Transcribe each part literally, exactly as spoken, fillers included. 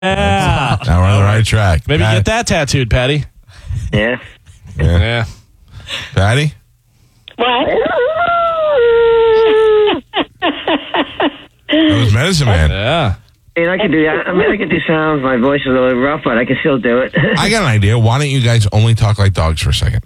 Yeah. Now we're on the right track. Maybe Pat- get that tattooed, Patty. Yeah. Yeah. Yeah. Patty? What? That was Medicine Man. Yeah. I mean, I can do that. I mean, I can do sounds. My voice is a little rough, but I can still do it. I got an idea. Why don't you guys only talk like dogs for a second?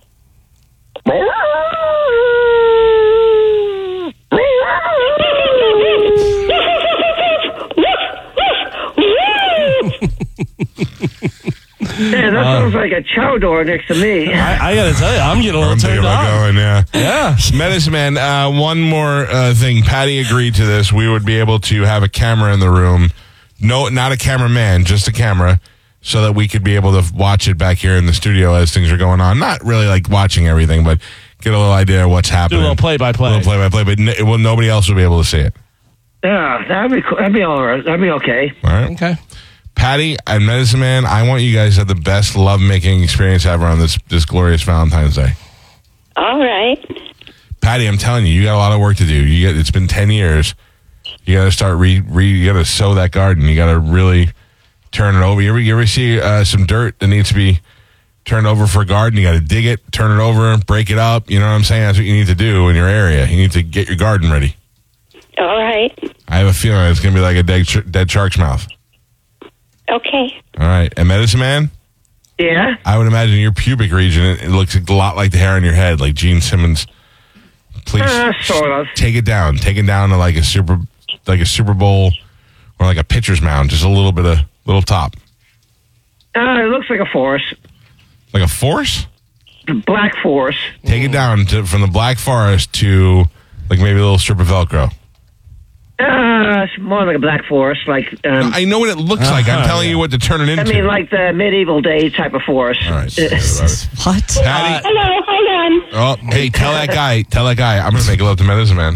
Yeah, that sounds like a chow door next to me. I, I got to tell you, I'm getting a little I'm thinking turned about on. going, yeah. Yeah. Medicine Man, uh, one more uh, thing. Patty agreed to this. We would be able to have a camera in the room. No, not a cameraman, just a camera, so that we could be able to watch it back here in the studio as things are going on. Not really like watching everything, but get a little idea of what's Do happening. a little play-by-play. A little play-by-play, but n- well, nobody else will be able to see it. Yeah, that'd be cool. That'd be all right. That'd be okay. All right? Okay. Patty and Medicine Man, I want you guys to have the best lovemaking experience ever on this, this glorious Valentine's Day. All right. Patty, I'm telling you, you got a lot of work to do. You get, it's been ten years. You got to start re, re you got to sow that garden. You got to really turn it over. You ever, you ever see uh, some dirt that needs to be turned over for a garden? You got to dig it, turn it over, break it up. You know what I'm saying? That's what you need to do in your area. You need to get your garden ready. All right. I have a feeling it's going to be like a dead, sh- dead shark's mouth. Okay. All right. And Medicine Man, Yeah? I would imagine your pubic region, it, it looks a lot like the hair on your head, like Gene Simmons. Please Uh, sort of. take it down. Take it down to like a super, like a Super Bowl or like a pitcher's mound. Just a little bit of little top, Uh, it looks like a forest. like a force. Black forest. Take it down to from the Black Forest to like maybe a little strip of Velcro. Uh, it's more like a black forest. Like, um, I know what it looks like. I'm Uh-huh, telling yeah. you what to turn it into. I mean, like the medieval day type of forest. All right. forget about it. What? Patty. Hello, hold on. Oh, hey, tell that guy. Tell that guy. I'm gonna make love to Medicine Man.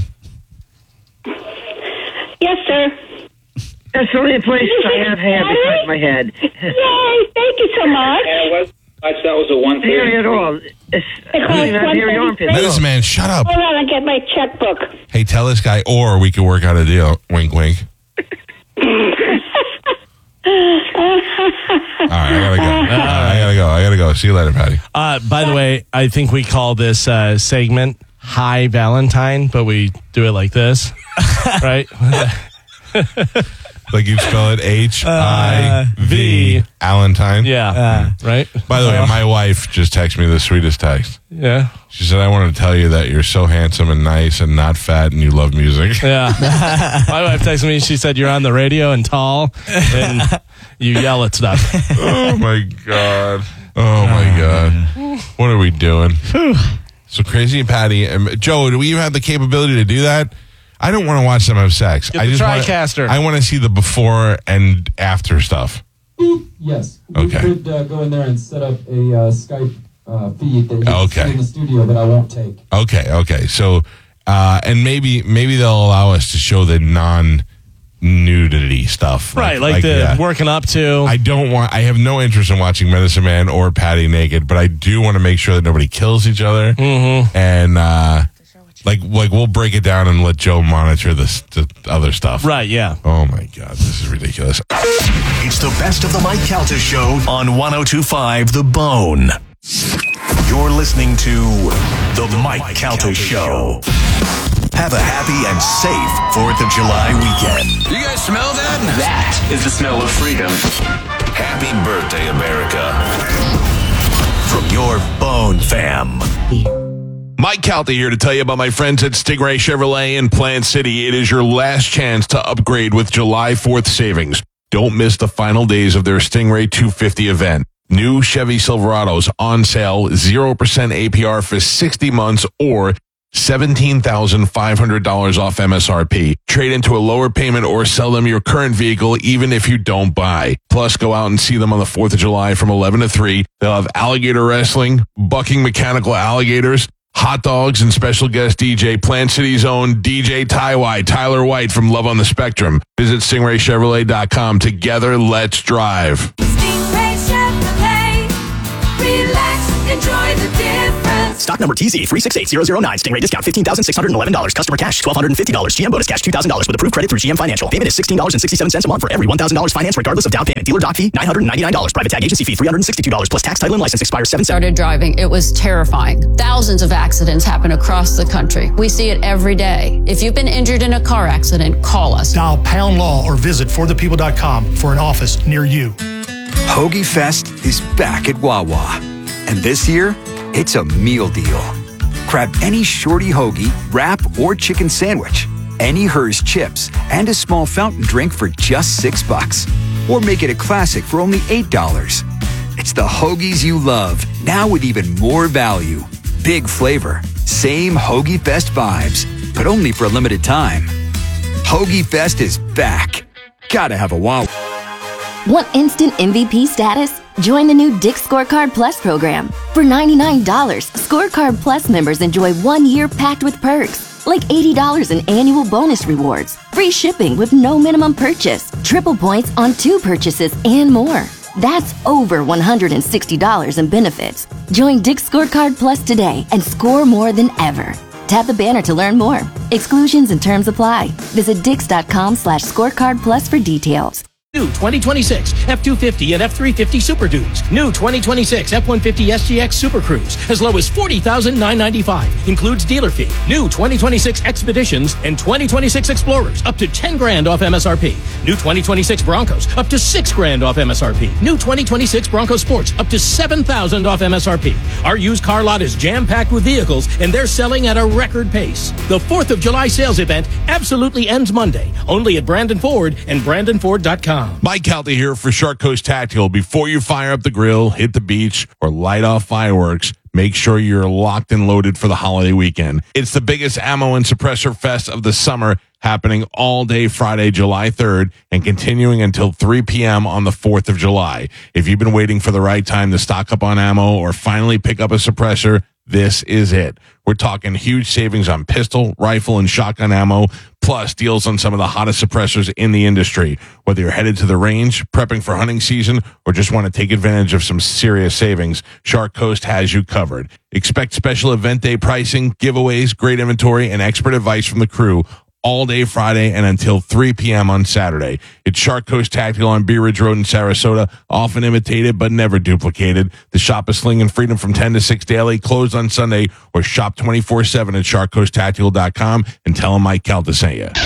Yes, sir. That's the only place I have hair besides my head. Yay, thank you so much. Yeah, it was, I that was a one Hairy thirty. at all. It's Because really not one hairy thing- armpits. Medicine Man, shut up. Hold on, I get my checkbook. Hey, tell this guy, or we could work out a deal. Wink, wink. All right, I gotta go. All right, I gotta go. I gotta go. See you later, Patty. Uh, by the way, I think we call this uh, segment Hi Valentine, but we do it like this, right? Like you spell it H I V, V. Valentine. Yeah. right? By the way, my wife just texted me the sweetest text. Yeah. She said, I want to tell you that you're so handsome and nice and not fat and you love music. Yeah. My wife texted me. She said, you're on the radio and tall and you yell at stuff. Oh, my God. Oh, my God. What are we doing? So Crazy Patty. Um, Joe, do we even have the capability to do that? I don't want to watch them have sex. Get I the just wanna- TriCaster. I want to see the before and after stuff. Yes. Okay. We could uh, go in there and set up a uh, Skype uh, feed that you can Okay. see in the studio that I won't take. Okay, okay. So, uh, and maybe maybe they'll allow us to show the non-nudity stuff. Right. Like, the yeah. working up to. I don't want. I have no interest in watching Medicine Man or Patty naked, but I do want to make sure that nobody kills each other. Mm-hmm. And uh, like, like we'll break it down and let Joe monitor this the other stuff. right. Yeah. Oh my God, this is ridiculous. It's the best of the Mike Calta Show on one oh two point five The Bone. You're listening to the Mike Calta Show. Have a happy and safe fourth of July weekend. You guys smell that? That is the smell of freedom. Happy birthday, America. From your Bone fam. Mike Calta here to tell you about my friends at Stingray Chevrolet in Plant City. It is your last chance to upgrade with July fourth savings. Don't miss the final days of their Stingray two fifty event. New Chevy Silverados on sale, zero percent A P R for sixty months or seventeen thousand five hundred dollars off M S R P. Trade into a lower payment or sell them your current vehicle even if you don't buy. Plus, go out and see them on the fourth of July from eleven to three. They'll have alligator wrestling, bucking mechanical alligators, hot dogs, and special guest D J, Plant City's own D J Tywai, Tyler White from Love on the Spectrum. Visit stingray chevrolet dot com. Together, let's drive. Stingray Chevrolet. Relax, enjoy the difference. Stock number T Z three six eight zero zero nine. Stingray discount fifteen thousand six hundred eleven dollars. Customer cash twelve fifty dollars. G M bonus cash two thousand dollars with approved credit through G M Financial. Payment is sixteen dollars and sixty-seven cents a month for every one thousand dollars finance regardless of down payment. Dealer doc fee nine hundred ninety-nine dollars. Private tag agency fee three hundred sixty-two dollars plus tax, title, and license expires seven seven. Started driving. It was terrifying. Thousands of accidents happen across the country. We see it every day. If you've been injured in a car accident, call us. Dial Pound Law or visit for the people dot com for an office near you. Hoagie Fest is back at Wawa. And this year, it's a meal deal. Grab any shorty hoagie, wrap, or chicken sandwich, any Hers chips, and a small fountain drink for just six bucks. Or make it a classic for only eight dollars. It's the hoagies you love, now with even more value. Big flavor, same Hoagie Fest vibes, but only for a limited time. Hoagie Fest is back. Gotta have a Wawa. Want instant M V P status? Join the new Dick's Scorecard Plus program. For ninety-nine dollars, Scorecard Plus members enjoy one year packed with perks, like eighty dollars in annual bonus rewards, free shipping with no minimum purchase, triple points on two purchases, and more. That's over one hundred sixty dollars in benefits. Join Dick's Scorecard Plus today and score more than ever. Tap the banner to learn more. Exclusions and terms apply. Visit dix.com slash scorecard plus for details. New twenty twenty-six F two fifty and F three fifty Super Dunes. New twenty twenty-six F one fifty S G X Super Cruise. As low as forty thousand nine hundred ninety-five dollars. Includes dealer fee. New twenty twenty-six Expeditions and twenty twenty-six Explorers. Up to ten grand off M S R P. New twenty twenty-six Broncos. Up to six grand off M S R P. New twenty twenty-six Bronco Sports. Up to seven thousand off M S R P. Our used car lot is jam-packed with vehicles and they're selling at a record pace. The fourth of July sales event absolutely ends Monday. Only at Brandon Ford and brandon ford dot com. Mike Calta here for Shark Coast Tactical. Before you fire up the grill, hit the beach, or light off fireworks, make sure you're locked and loaded for the holiday weekend. It's the biggest ammo and suppressor fest of the summer, happening all day Friday, July third, and continuing until three p.m. on the fourth of July. If you've been waiting for the right time to stock up on ammo or finally pick up a suppressor, this is it. We're talking huge savings on pistol, rifle, and shotgun ammo, plus deals on some of the hottest suppressors in the industry. Whether you're headed to the range, prepping for hunting season, or just want to take advantage of some serious savings, Shark Coast has you covered. Expect special event day pricing, giveaways, great inventory, and expert advice from the crew all day Friday and until three p.m. on Saturday. It's Shark Coast Tactical on Bee Ridge Road in Sarasota, often imitated but never duplicated. The shop is slinging freedom from ten to six daily, closed on Sunday, or shop twenty-four seven at shark coast tactical dot com and tell them Mike Calta sent you.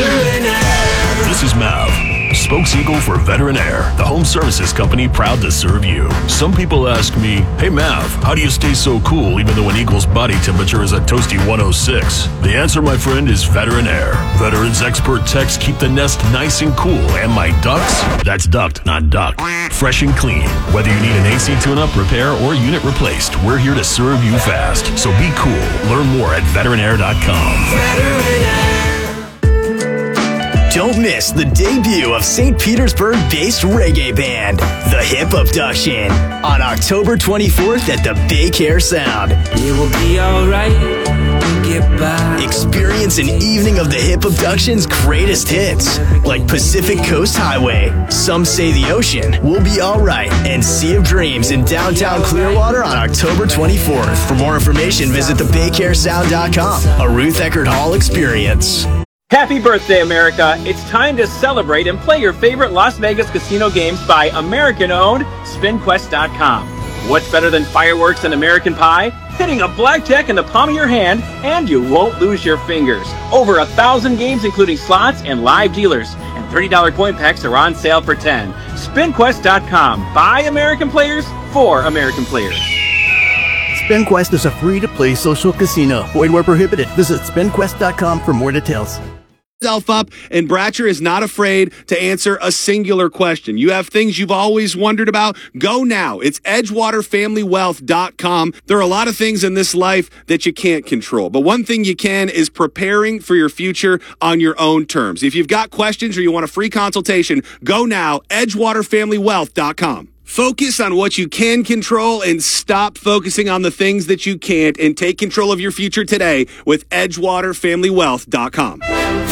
This is Mav, spokes-eagle for Veteran Air, the home services company proud to serve you. Some people ask me, hey Mav, how do you stay so cool even though an eagle's body temperature is a toasty one oh six? The answer, my friend, is Veteran Air. Veterans expert techs keep the nest nice and cool, and my ducks, that's ducked, not ducked, fresh and clean. Whether you need an A C tune-up, repair, or unit replaced, we're here to serve you fast. So be cool. Learn more at veteran air dot com. Veteran Air. Don't miss the debut of Saint Petersburg-based reggae band, The Hip Abduction, on October twenty-fourth at the Bay Care Sound. It will be alright, we'll get by. Experience an evening of The Hip Abduction's greatest hits, like Pacific Coast Highway, Some Say the Ocean, We'll Be Alright, and Sea of Dreams in downtown Clearwater on October twenty-fourth. For more information, visit the bay care sound dot com, a Ruth Eckerd Hall experience. Happy birthday, America! It's time to celebrate and play your favorite Las Vegas casino games by American-owned spin quest dot com. What's better than fireworks and American pie? Hitting a blackjack in the palm of your hand, and you won't lose your fingers. Over a thousand games, including slots and live dealers, and thirty dollars coin packs are on sale for ten dollars. spin quest dot com. By American players, for American players. SpinQuest is a free-to-play social casino. Void where prohibited. Visit spin quest dot com for more details. Up, and Bratcher is not afraid to answer a singular question. You have things you've always wondered about? Go now. It's edgewater family wealth dot com. There are a lot of things in this life that you can't control, but one thing you can is preparing for your future on your own terms. If you've got questions or you want a free consultation, go now. edgewater family wealth dot com. Focus on what you can control and stop focusing on the things that you can't, and take control of your future today with edgewater family wealth dot com.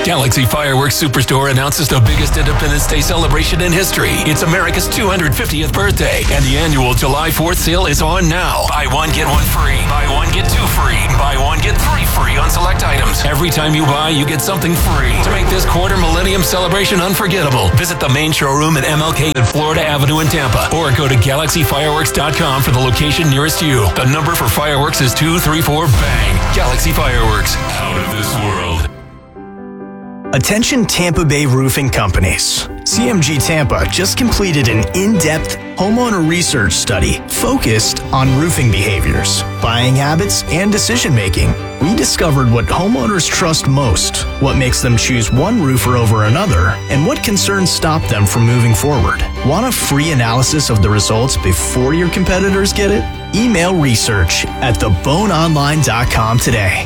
Galaxy Fireworks Superstore announces the biggest Independence Day celebration in history. It's America's two hundred fiftieth birthday, and the annual July fourth sale is on now. Buy one, get one free. Buy one, get two free. Buy one, get three free on select items. Every time you buy, you get something free. To make this quarter millennium celebration unforgettable, visit the main showroom at M L K and Florida Avenue in Tampa, or go to galaxy fireworks dot com for the location nearest you. The number for fireworks is two three four bang. Galaxy Fireworks, out of this world. Attention Tampa Bay roofing companies. C M G Tampa just completed an in-depth homeowner research study focused on roofing behaviors, buying habits, and decision-making. We discovered what homeowners trust most, what makes them choose one roofer over another, and what concerns stop them from moving forward. Want a free analysis of the results before your competitors get it? Email research at the bone online dot com today.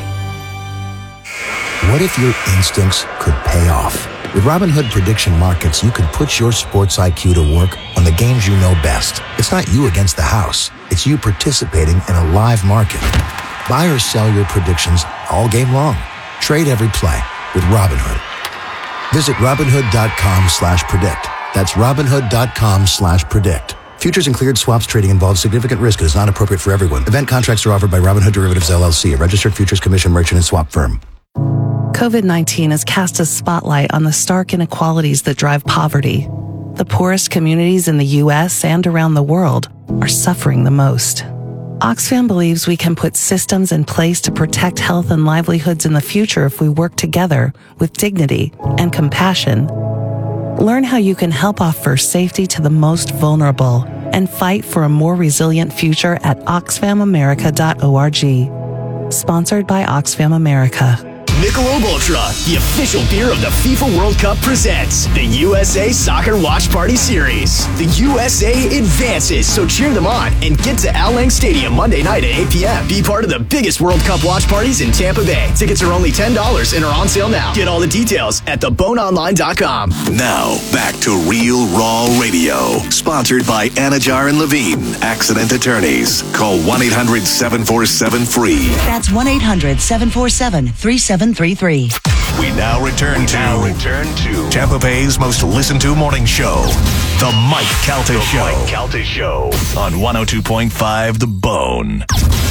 What if your instincts could pay off? With Robinhood Prediction Markets, you can put your sports I Q to work on the games you know best. It's not you against the house. It's you participating in a live market. Buy or sell your predictions all game long. Trade every play with Robinhood. Visit Robinhood.com slash predict. That's Robinhood.com slash predict. Futures and cleared swaps trading involves significant risk and is not appropriate for everyone. Event contracts are offered by Robinhood Derivatives, L L C, a registered futures commission merchant and swap firm. COVID nineteen has cast a spotlight on the stark inequalities that drive poverty. The poorest communities in the U S and around the world are suffering the most. Oxfam believes we can put systems in place to protect health and livelihoods in the future if we work together with dignity and compassion. Learn how you can help offer safety to the most vulnerable and fight for a more resilient future at oxfam america dot org. Sponsored by Oxfam America. Michelob Ultra, the official beer of the FIFA World Cup, presents the U S A Soccer Watch Party Series. The U S A advances, so cheer them on and get to Al Lang Stadium Monday night at eight p.m. Be part of the biggest World Cup watch parties in Tampa Bay. Tickets are only ten dollars and are on sale now. Get all the details at the bone online dot com. Now, back to Real Raw Radio. Sponsored by Anajar and Levine, Accident Attorneys. Call one eight hundred seven four seven free. That's one eight hundred seven four seven three seven three three. We now return to, now return to Tampa Bay's most listened to morning show, The Mike Calta the Show. Mike Calta Show on one oh two point five The Bone.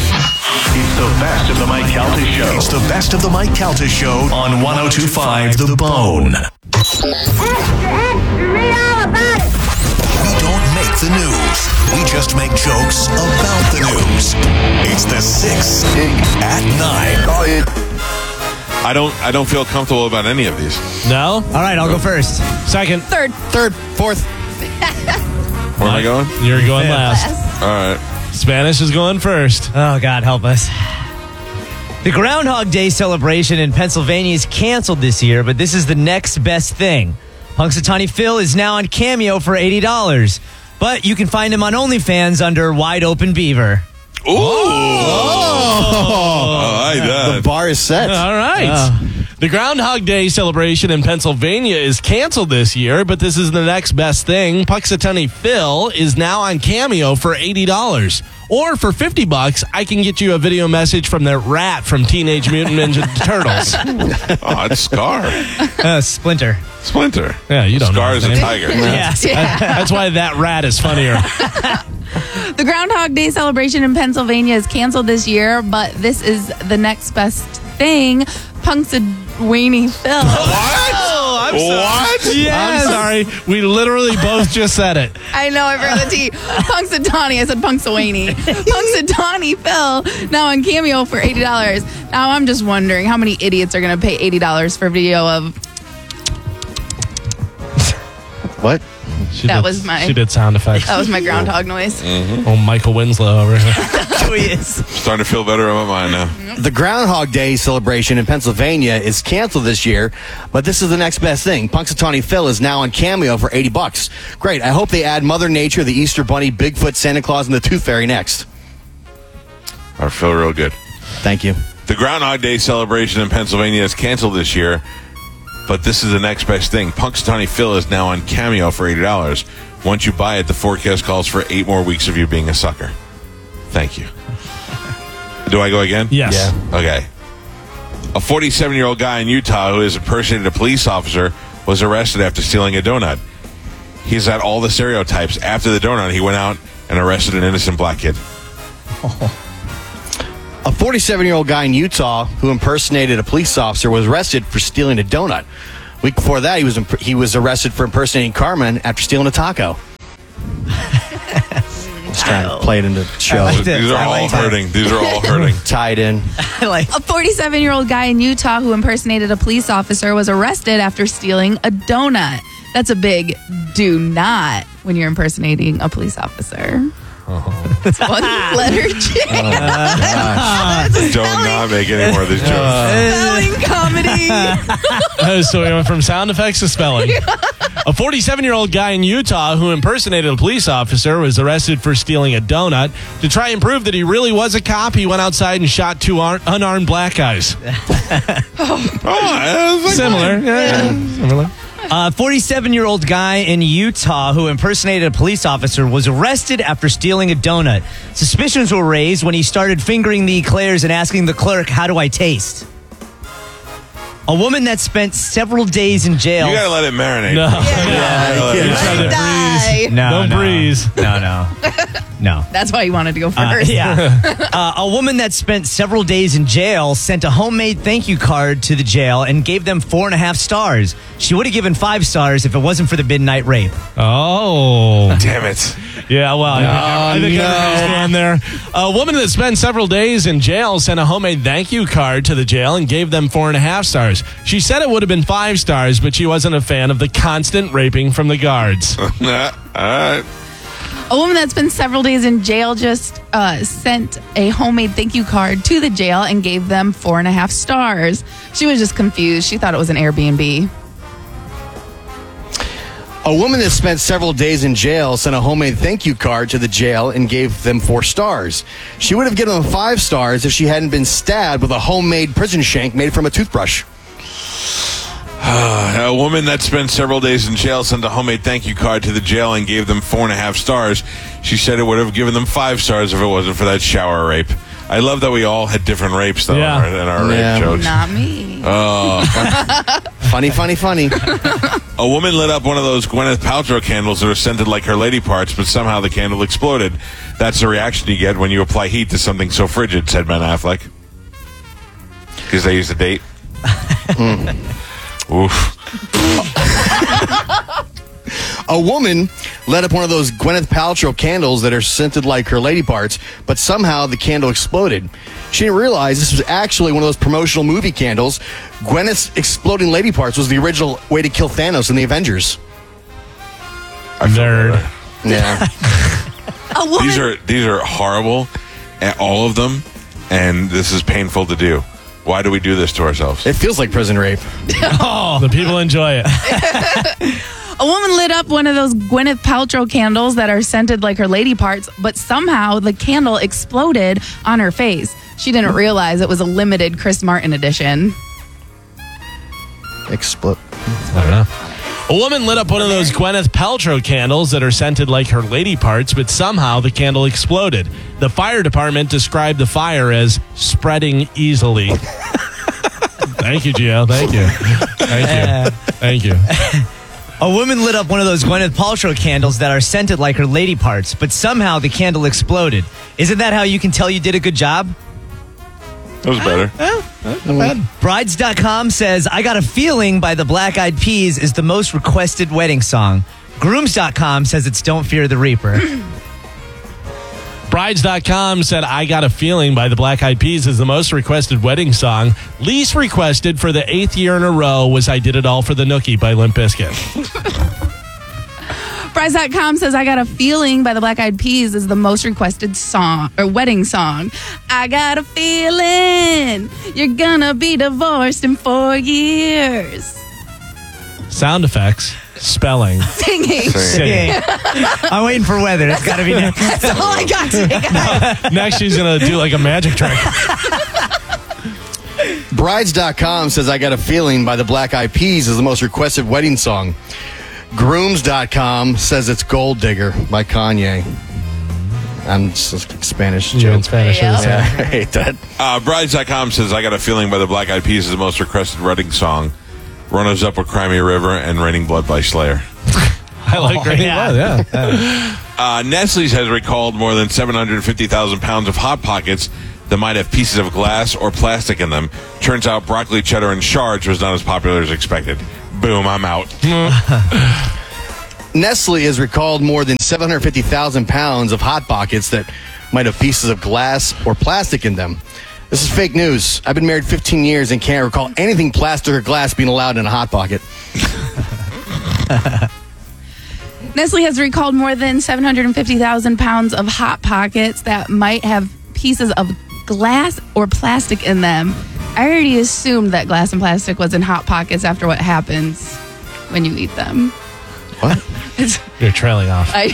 It's the best of the Mike Calta Show. It's the best of the Mike Calta Show on one oh two point five The Bone. Extra, extra, read all about it. We don't make the news. We just make jokes about the news. It's the six at nine. Go ahead. I don't I don't feel comfortable about any of these. No? All right, I'll go first. Second. Third. Third. Fourth. Where am I going? You're going Fifth. last. All right. Spanish is going first. Oh, God, help us. The Groundhog Day celebration in Pennsylvania is canceled this year, but this is the next best thing. Punxsutawney Phil is now on Cameo for eighty dollars, but you can find him on OnlyFans under Wide Open Beaver. Ooh. Oh. I like that. The bar is set. All right. Uh. The Groundhog Day celebration in Pennsylvania is canceled this year, but this is the next best thing. Punxsutawney Phil is now on Cameo for eighty dollars. Or for fifty bucks, I can get you a video message from the rat from Teenage Mutant Ninja Turtles. Oh, it's Scar. Uh, Splinter. Splinter. Yeah, you don't Scar know. Scar is a tiger. Yeah. yeah. That's why that rat is funnier. The Groundhog Day celebration in Pennsylvania is canceled this year, but this is the next best thing. Punxsutawney Phil. What? Oh, I'm sorry. What? Yes. I'm sorry. We literally both just said it. I know, I forgot the T. Punxsutawney. I said Punxsutawney. Punxsutawney Phil, now on Cameo for eighty dollars. Now I'm just wondering how many idiots are going to pay eighty dollars for a video of... What? She that did, was my... She did sound effects. That was my groundhog noise. Mm-hmm. Oh, Michael Winslow over here. Who he is. Starting to feel better about mine now. The Groundhog Day celebration in Pennsylvania is canceled this year, but this is the next best thing. Punxsutawney Phil is now on Cameo for eighty bucks. Great. I hope they add Mother Nature, the Easter Bunny, Bigfoot, Santa Claus, and the Tooth Fairy next. I feel real good. Thank you. The Groundhog Day celebration in Pennsylvania is canceled this year, but this is the next best thing. Punxsutawney Phil is now on Cameo for eighty dollars. Once you buy it, the forecast calls for eight more weeks of you being a sucker. Thank you. Do I go again? Yes. Yeah. Okay. A forty-seven-year-old guy in Utah who has impersonated a police officer was arrested after stealing a donut. He's had all the stereotypes. After the donut, he went out and arrested an innocent black kid. A forty-seven-year-old guy in Utah who impersonated a police officer was arrested for stealing a donut. Week before that, he was imp- he was arrested for impersonating Carmen after stealing a taco. Just trying to play it into the show. Like These are all hurting. These are all hurting. Tied in. A forty-seven-year-old guy in Utah who impersonated a police officer was arrested after stealing a donut. That's a big do not when you're impersonating a police officer. Oh. It's one letter J. Oh, do not make any more of these jokes. Spelling comedy. Uh, so we went from sound effects to spelling. A forty-seven-year-old guy in Utah who impersonated a police officer was arrested for stealing a donut. To try and prove that he really was a cop, he went outside and shot two ar- unarmed black guys. Oh, like Similar. Yeah, yeah. Similar. A forty-seven-year-old guy in Utah who impersonated a police officer was arrested after stealing a donut. Suspicions were raised when he started fingering the eclairs and asking the clerk, "How do I taste?" A woman that spent several days in jail. You gotta let it marinate. No. Yeah. Yeah. Yeah. Die. No, Don't no. breeze. No, no. No. That's why you wanted to go Uh, first. yeah. uh, a woman that spent several days in jail sent a homemade thank you card to the jail and gave them four and a half stars. She would have given five stars if it wasn't for the midnight rape. Oh. Damn it. Yeah, well, I think, I think no. everybody's down there. A woman that spent several days in jail sent a homemade thank you card to the jail and gave them four and a half stars. She said it would have been five stars, but she wasn't a fan of the constant raping from the guards. All right. A woman that's been several days in jail just uh, sent a homemade thank you card to the jail and gave them four and a half stars. She was just confused. She thought it was an Airbnb. A woman that spent several days in jail sent a homemade thank you card to the jail and gave them four stars. She would have given them five stars if she hadn't been stabbed with a homemade prison shank made from a toothbrush. A woman that spent several days in jail sent a homemade thank you card to the jail and gave them four and a half stars. She said it would have given them five stars if it wasn't for that shower rape. I love that we all had different rapes, though, Yeah. in our, in our Yeah. rape jokes. Not me. Oh. Funny, funny, funny. A woman lit up one of those Gwyneth Paltrow candles that are scented like her lady parts, but somehow the candle exploded. That's the reaction you get when you apply heat to something so frigid, said Ben Affleck. Because they used a date. mm. Oof. A woman lit up one of those Gwyneth Paltrow candles that are scented like her lady parts, but somehow the candle exploded. She didn't realize this was actually one of those promotional movie candles. Gwyneth's exploding lady parts was the original way to kill Thanos in the Avengers. I feel Nerd. better. Yeah. A woman. These are these are horrible, and all of them, and this is painful to do. Why do we do this to ourselves? It feels like prison rape. Oh, the people enjoy it. A woman lit up one of those Gwyneth Paltrow candles that are scented like her lady parts, but somehow the candle exploded on her face. She didn't realize it was a limited Chris Martin edition. Explode. I don't know. A woman lit up one of those Gwyneth Paltrow candles that are scented like her lady parts, but somehow the candle exploded. The fire department described the fire as spreading easily. Thank you, Gio. Thank you. Thank you. Thank you. A woman lit up one of those Gwyneth Paltrow candles that are scented like her lady parts, but somehow the candle exploded. Isn't that how you can tell you did a good job? That was better. Not bad. Brides dot com says, I Got a Feeling by the Black Eyed Peas is the most requested wedding song. Grooms dot com says it's Don't Fear the Reaper. Brides dot com said, I Got a Feeling by the Black Eyed Peas is the most requested wedding song. Least requested for the eighth year in a row was I Did It All for the Nookie by Limp Bizkit. Brides dot com says, I Got a Feeling by the Black Eyed Peas is the most requested song or wedding song. I got a feeling you're gonna be divorced in four years. Sound effects, spelling, Singing. singing. I'm waiting for weather. It's got to be next. That's all I got today, guys. Next, she's going to do like a magic trick. Brides dot com says I Got a Feeling by the Black Eyed Peas is the most requested wedding song. Grooms dot com says it's Gold Digger by Kanye. I'm just a Spanish You're joke. in Spanish. Yeah. Yeah. I hate that. Uh, Brides dot com says, I got a feeling by the Black Eyed Peas is the most requested wedding song. Runners up with Cry Me a River and Raining Blood by Slayer. I like Oh, Raining yeah. Blood, yeah. Uh, Nestle's has recalled more than seven hundred fifty thousand pounds of Hot Pockets that might have pieces of glass or plastic in them. Turns out broccoli cheddar and shards was not as popular as expected. Boom, I'm out. Nestle has recalled more than seven hundred fifty thousand pounds of Hot Pockets that might have pieces of glass or plastic in them. This is fake news. I've been married fifteen years and can't recall anything plastic or glass being allowed in a Hot Pocket. Nestle has recalled more than seven hundred fifty thousand pounds of Hot Pockets that might have pieces of glass or plastic in them. I already assumed that glass and plastic was in Hot Pockets after what happens when you eat them. What? You're trailing off. I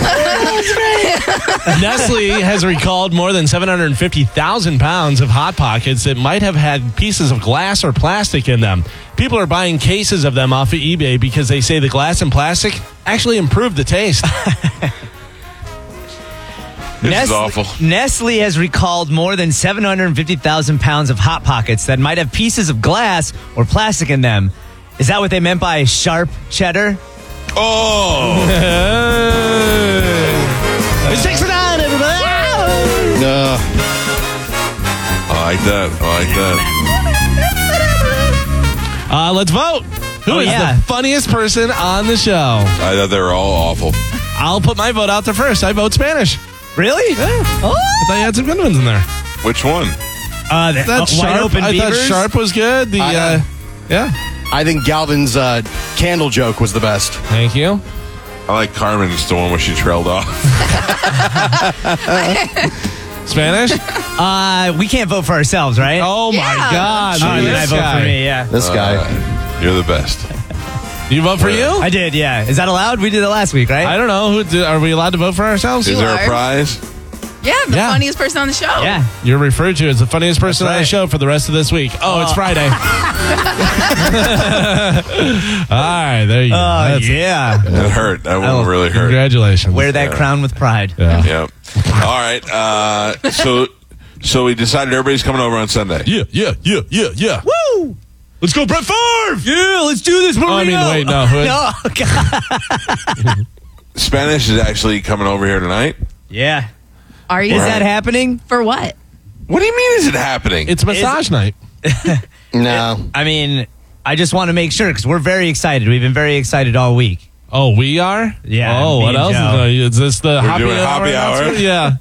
know. Nestle has recalled more than seven hundred fifty thousand pounds of Hot Pockets that might have had pieces of glass or plastic in them. People are buying cases of them off of eBay because they say the glass and plastic actually improved the taste. This Nestle, is awful. Nestle has recalled more than seven hundred fifty thousand pounds of Hot Pockets that might have pieces of glass or plastic in them. Is that what they meant by sharp cheddar? Oh! Six to nine, everybody! No. I like that. I like that. Uh, let's vote. Who Oh, is yeah. the funniest person on the show? I thought they were all awful. I'll put my vote out there first. I vote Spanish. Really? Yeah. Oh. I thought you had some good ones in there. Which one? Uh, the, That uh, Sharp, wide open I beavers? thought Sharp was good. The I, uh, uh, yeah. I think Galvin's uh, candle joke was the best. Thank you. I like Carmen's, the one where she trailed off. Spanish? Uh, we can't vote for ourselves, right? Oh my Yeah. God! Oh, Look at then I this vote guy. for me. Yeah, This guy. Uh, you're the best. You vote for you? I did. Yeah, is that allowed? We did it last week, right? I don't know. Who did, are we allowed to vote for ourselves? Is there are. a prize? Yeah, the Yeah. funniest person on the show. Yeah. You're referred to as the funniest person That's on the right. show for the rest of this week. Oh, it's Friday. All right, there you go. Oh That's- yeah. That hurt. That one Oh, really hurt. Congratulations. Wear that Yeah. crown with pride. Yeah. Yep. All right. Uh, so, so we decided everybody's coming over on Sunday. Yeah, yeah, yeah, yeah, yeah. Woo! Let's go, Brett Favre! Yeah, let's do this. Oh, I mean, wait, no. Who- no. God. Spanish is actually coming over here tonight. Yeah. Are you? Is that happening? For what? What do you mean? Is it happening? It's massage night. No. I mean, I just want to make sure because we're very excited. We've been very excited all week. Oh, we are? Yeah, Oh, me what and else? Joe. Is, is this the We're happy doing hour? happy hour? announcement? Yeah.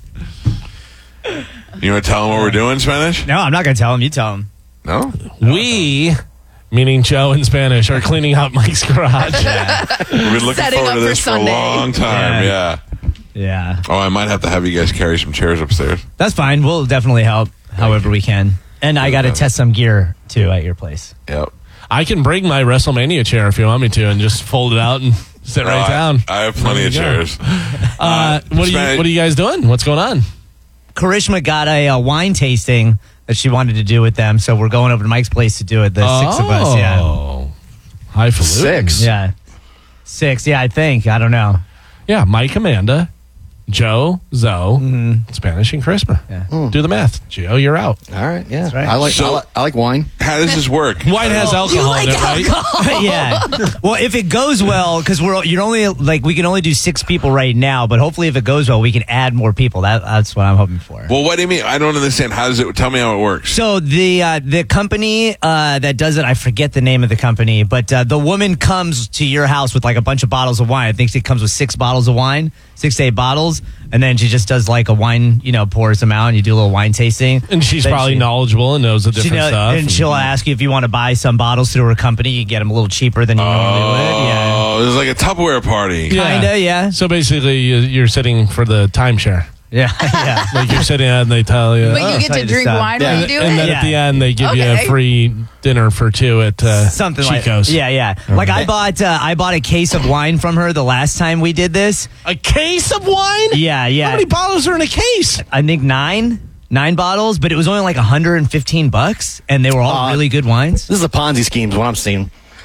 You want to tell them what we're doing, Spanish? No, I'm not going to tell him. You tell him. No. We, meaning Joe in Spanish, are cleaning out Mike's garage. We've been looking Setting forward up to for this for, a Sunday. long time. Yeah. Yeah. Yeah. Oh, I might have to have you guys carry some chairs upstairs. That's fine. We'll definitely help however we can. And I got to test some gear too at your place. Yep. I can bring my WrestleMania chair if you want me to and just fold it out and sit No, right I- down. I have plenty There of you go. chairs. Uh, what, are you, Spanish- what are you guys doing? What's going on? Karishma got a, uh wine tasting that she wanted to do with them, so we're going over to Mike's place to do it. The six of us, yeah. Oh. Highfalutin. Six. Yeah. Six, yeah, I think. I don't know. Yeah, Mike, Amanda, Joe, Zoe, Mm-hmm. Spanish, and Christmas. Yeah. Do the math. Joe, you're out. All right, yeah. right. I like So- I, like I like wine. How does this work? Wine has alcohol in it, right? yeah. Well, if it goes well, because we're you're only like we can only do six people right now, but hopefully if it goes well, we can add more people. That that's what I'm hoping for. Well, what do you mean? I don't understand. How does it? Tell me how it works. So the uh, the company uh, that does it, I forget the name of the company, but uh, the woman comes to your house with like a bunch of bottles of wine. I think she comes with six bottles of wine, six to eight bottles, and then she just does like a wine, you know, pours them out, and you do a little wine tasting. And she's Then probably she- knowledgeable and knows the She different know- stuff. and she'll ask you if you want to buy some bottles through her company. You get them a little cheaper than you normally would. Yeah, Oh, this is like a Tupperware party. kinda. Yeah, So basically, you- you're sitting for the timeshare. yeah, yeah. Like you're sitting and they tell you. But you "Oh." get tell to you to drink stop. wine Yeah. when you do and it? then at the Yeah. end, they give you Okay. a free dinner for two at uh, Something Chico's. like yeah, yeah. Like I bought uh, I bought a case of wine from her the last time we did this. A case of wine? Yeah, yeah. How many bottles are in a case? I think nine, nine bottles, but it was only like one hundred fifteen bucks, and they were all Uh, really good wines. This is a Ponzi scheme, is what I'm seeing.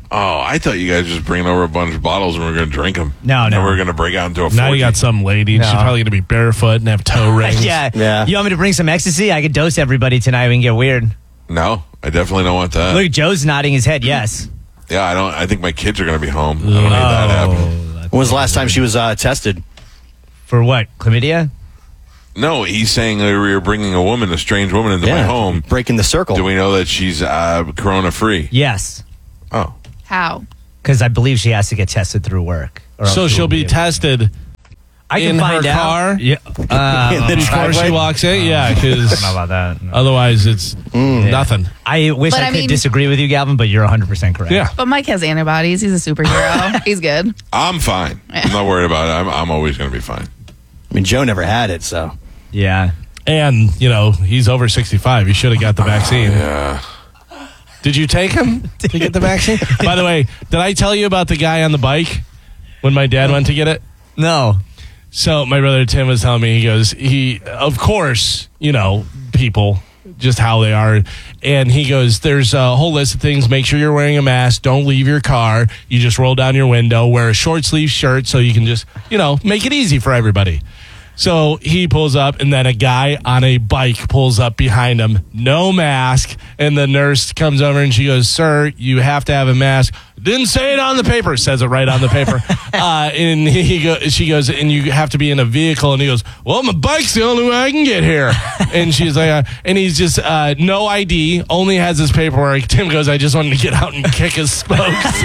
Oh, I thought you guys just bringing over a bunch of bottles and we are going to drink them. No, no. And we are going to break out into a Now forty. you got some lady, and No. she's probably going to be barefoot and have toe rings. yeah. Yeah. You want me to bring some ecstasy? I could dose everybody tonight. We can get weird. No, I definitely don't want that. Look, Joe's nodding his head. Yes. Yeah, I don't. I think my kids are going to be home. I don't need that happening. When was the last time she was uh, tested? For what? Chlamydia? No, he's saying that we were bringing a woman, a strange woman, into my Yeah, home. breaking the circle. Do we know that she's uh, corona free? Yes. Oh, How? Because I believe she has to get tested through work. or else So she she'll won't be able- tested I can in find her out. car Yeah. Uh, before she walks in. Yeah, I don't know because about that. No. otherwise it's nothing. I wish But I I could mean- disagree with you, Galvin, but you're one hundred percent correct. Yeah. But Mike has antibodies. He's a superhero. He's good. I'm fine. I'm not worried about it. I'm, I'm always going to be fine. I mean, Joe never had it, so. Yeah. And, you know, he's over sixty-five. He should have got the vaccine. Yeah. Did you take him to get the vaccine? By the way, did I tell you about the guy on the bike when my dad went to get it? No. So my brother Tim was telling me, he goes, he, of course, you know, people, just how they are. And he goes, there's a whole list of things. Make sure you're wearing a mask. Don't leave your car. You just roll down your window. Wear a short sleeve shirt so you can just, you know, make it easy for everybody. So he pulls up, and then a guy on a bike pulls up behind him, no mask. And the nurse comes over and she goes, "Sir, you have to have a mask." Didn't say it on the paper. Says it right on the paper. uh, and he go, she goes, "And you have to be in a vehicle." And he goes, "Well, my bike's the only way I can get here." And she's like, uh, and he's just uh, no I D, only has his paperwork. Tim goes, "I just wanted to get out and kick his spokes."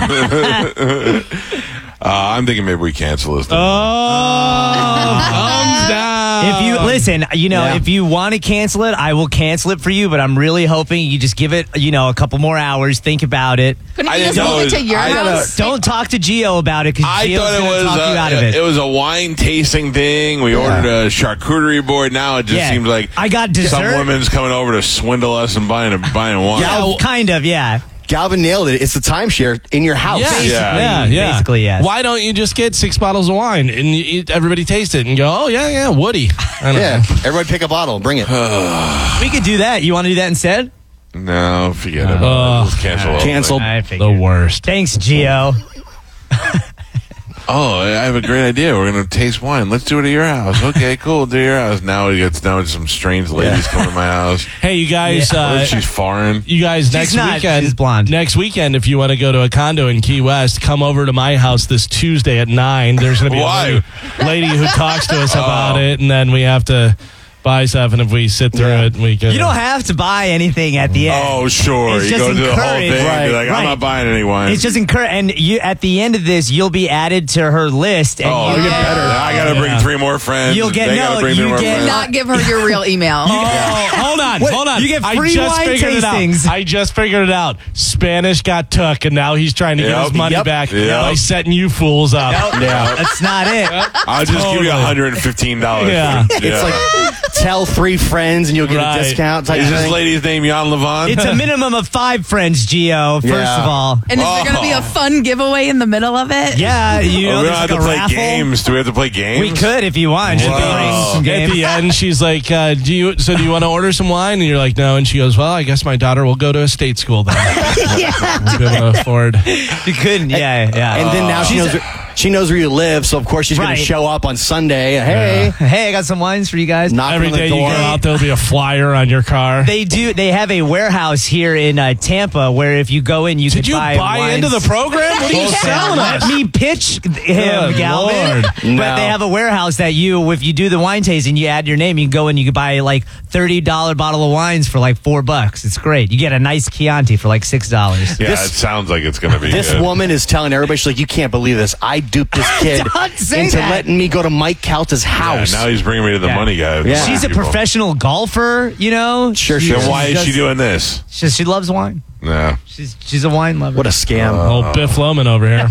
Uh, I'm thinking maybe we cancel this. Oh, thumbs down. If you listen, you know, Yeah. if you want to cancel it, I will cancel it for you. But I'm really hoping you just give it, you know, a couple more hours. Think about it. Couldn't you just move it to your I house? Don't talk to Gio about it because I Gio's thought it going to was talk you out of a, it. it was a wine tasting thing. We ordered a charcuterie board. Now it just Yeah. seems like I got some dessert. woman's coming over to swindle us and buying a, buying wine. Yeah, kind of, yeah. Galvin nailed it. It's the timeshare in your house. Yeah, Yeah. yeah, yeah. Basically, yes. Why don't you just get six bottles of wine and you, eat- everybody taste it and go, "Oh yeah, yeah, Woody." I don't Yeah. know. Everybody pick a bottle. Bring it. We could do that. You want to do that instead? No, forget it. Uh, Let's cancel. the whole Canceled. thing. I The figured. worst. Thanks, Gio. Oh, I have a great idea. We're gonna taste wine. Let's do it at your house. Okay, cool. Do it at your house. Now it gets now it's some strange ladies coming to my house. Hey, you guys. What Uh, if she's foreign? You guys, next not. weekend, She's blonde. next weekend, if you want to go to a condo in Key West, come over to my house this Tuesday at nine. There's going to be Why? a lady, lady who talks to us about Oh. it, and then we have to buy stuff. And if we sit through it, we can. You don't have to buy anything at the end. Oh, sure. It's you just go through the whole thing. encouraged. Be Right, like, I'm right. not buying any wine. It's just encourage, and you at the end of this, you'll be added to her list. And oh, you even get, better. I got to bring Yeah. three more friends. You'll get- They no, gotta bring you three more get friends. Not give her your real email. Oh, hold on, Wait, hold on. you get I free just wine figured it tastings. out. I just figured it out. Spanish got took, and now he's trying to get Yep. his money Yep. back Yep. by setting you fools up. Yeah. That's not it. I'll just give you Totally. one hundred fifteen dollars. Yeah. It's like tell three friends and you'll get Right. a discount type Is this thing. lady's name Jan Levant? It's a minimum of five friends, Gio. First Yeah. of all, And is there going to be a fun giveaway in the middle of it? yeah, you Oh, know, we there's don't have like to a play raffle. games. Do we have to play games? We could if you want. Just Whoa. bring some At games. the end, she's like, uh, "Do you? So do you want to order some wine?" And you're like, "No." And she goes, "Well, I guess my daughter will go to a state school then. We'll be able to afford." You couldn't. Yeah, yeah. And then now she She's knows a- where, she knows where you live, so of course she's going Right. to show up on Sunday. Hey, Hey, I got some wines for you guys. knock Every on the day you go door. out, there'll be a flyer on your car. They do. They have a warehouse here in uh, Tampa where if you go in, you Did can you buy, buy wines. into the program? What are you Listen, selling Let us? me pitch him, Good Galvin. Lord. But No. they have a warehouse that you, if you do the wine tasting, you add your name. You can go in, you can buy like thirty dollar bottle of wines for like four bucks. It's great. You get a nice Chianti for like six dollars. Yeah, This- it sounds like it's going to be This good. woman is telling everybody, she's like, "You can't believe this. I duped this kid Don't say into that. letting me go to Mike Calta's Yeah, house." now he's bringing me to the Yeah. money guy. Yeah. She's a People. professional golfer. You know. Sure, She- sure. Then why is does- she doing this? She, she loves wine. No. She's she's a wine lover. What a scam. Old Biff Loman over here.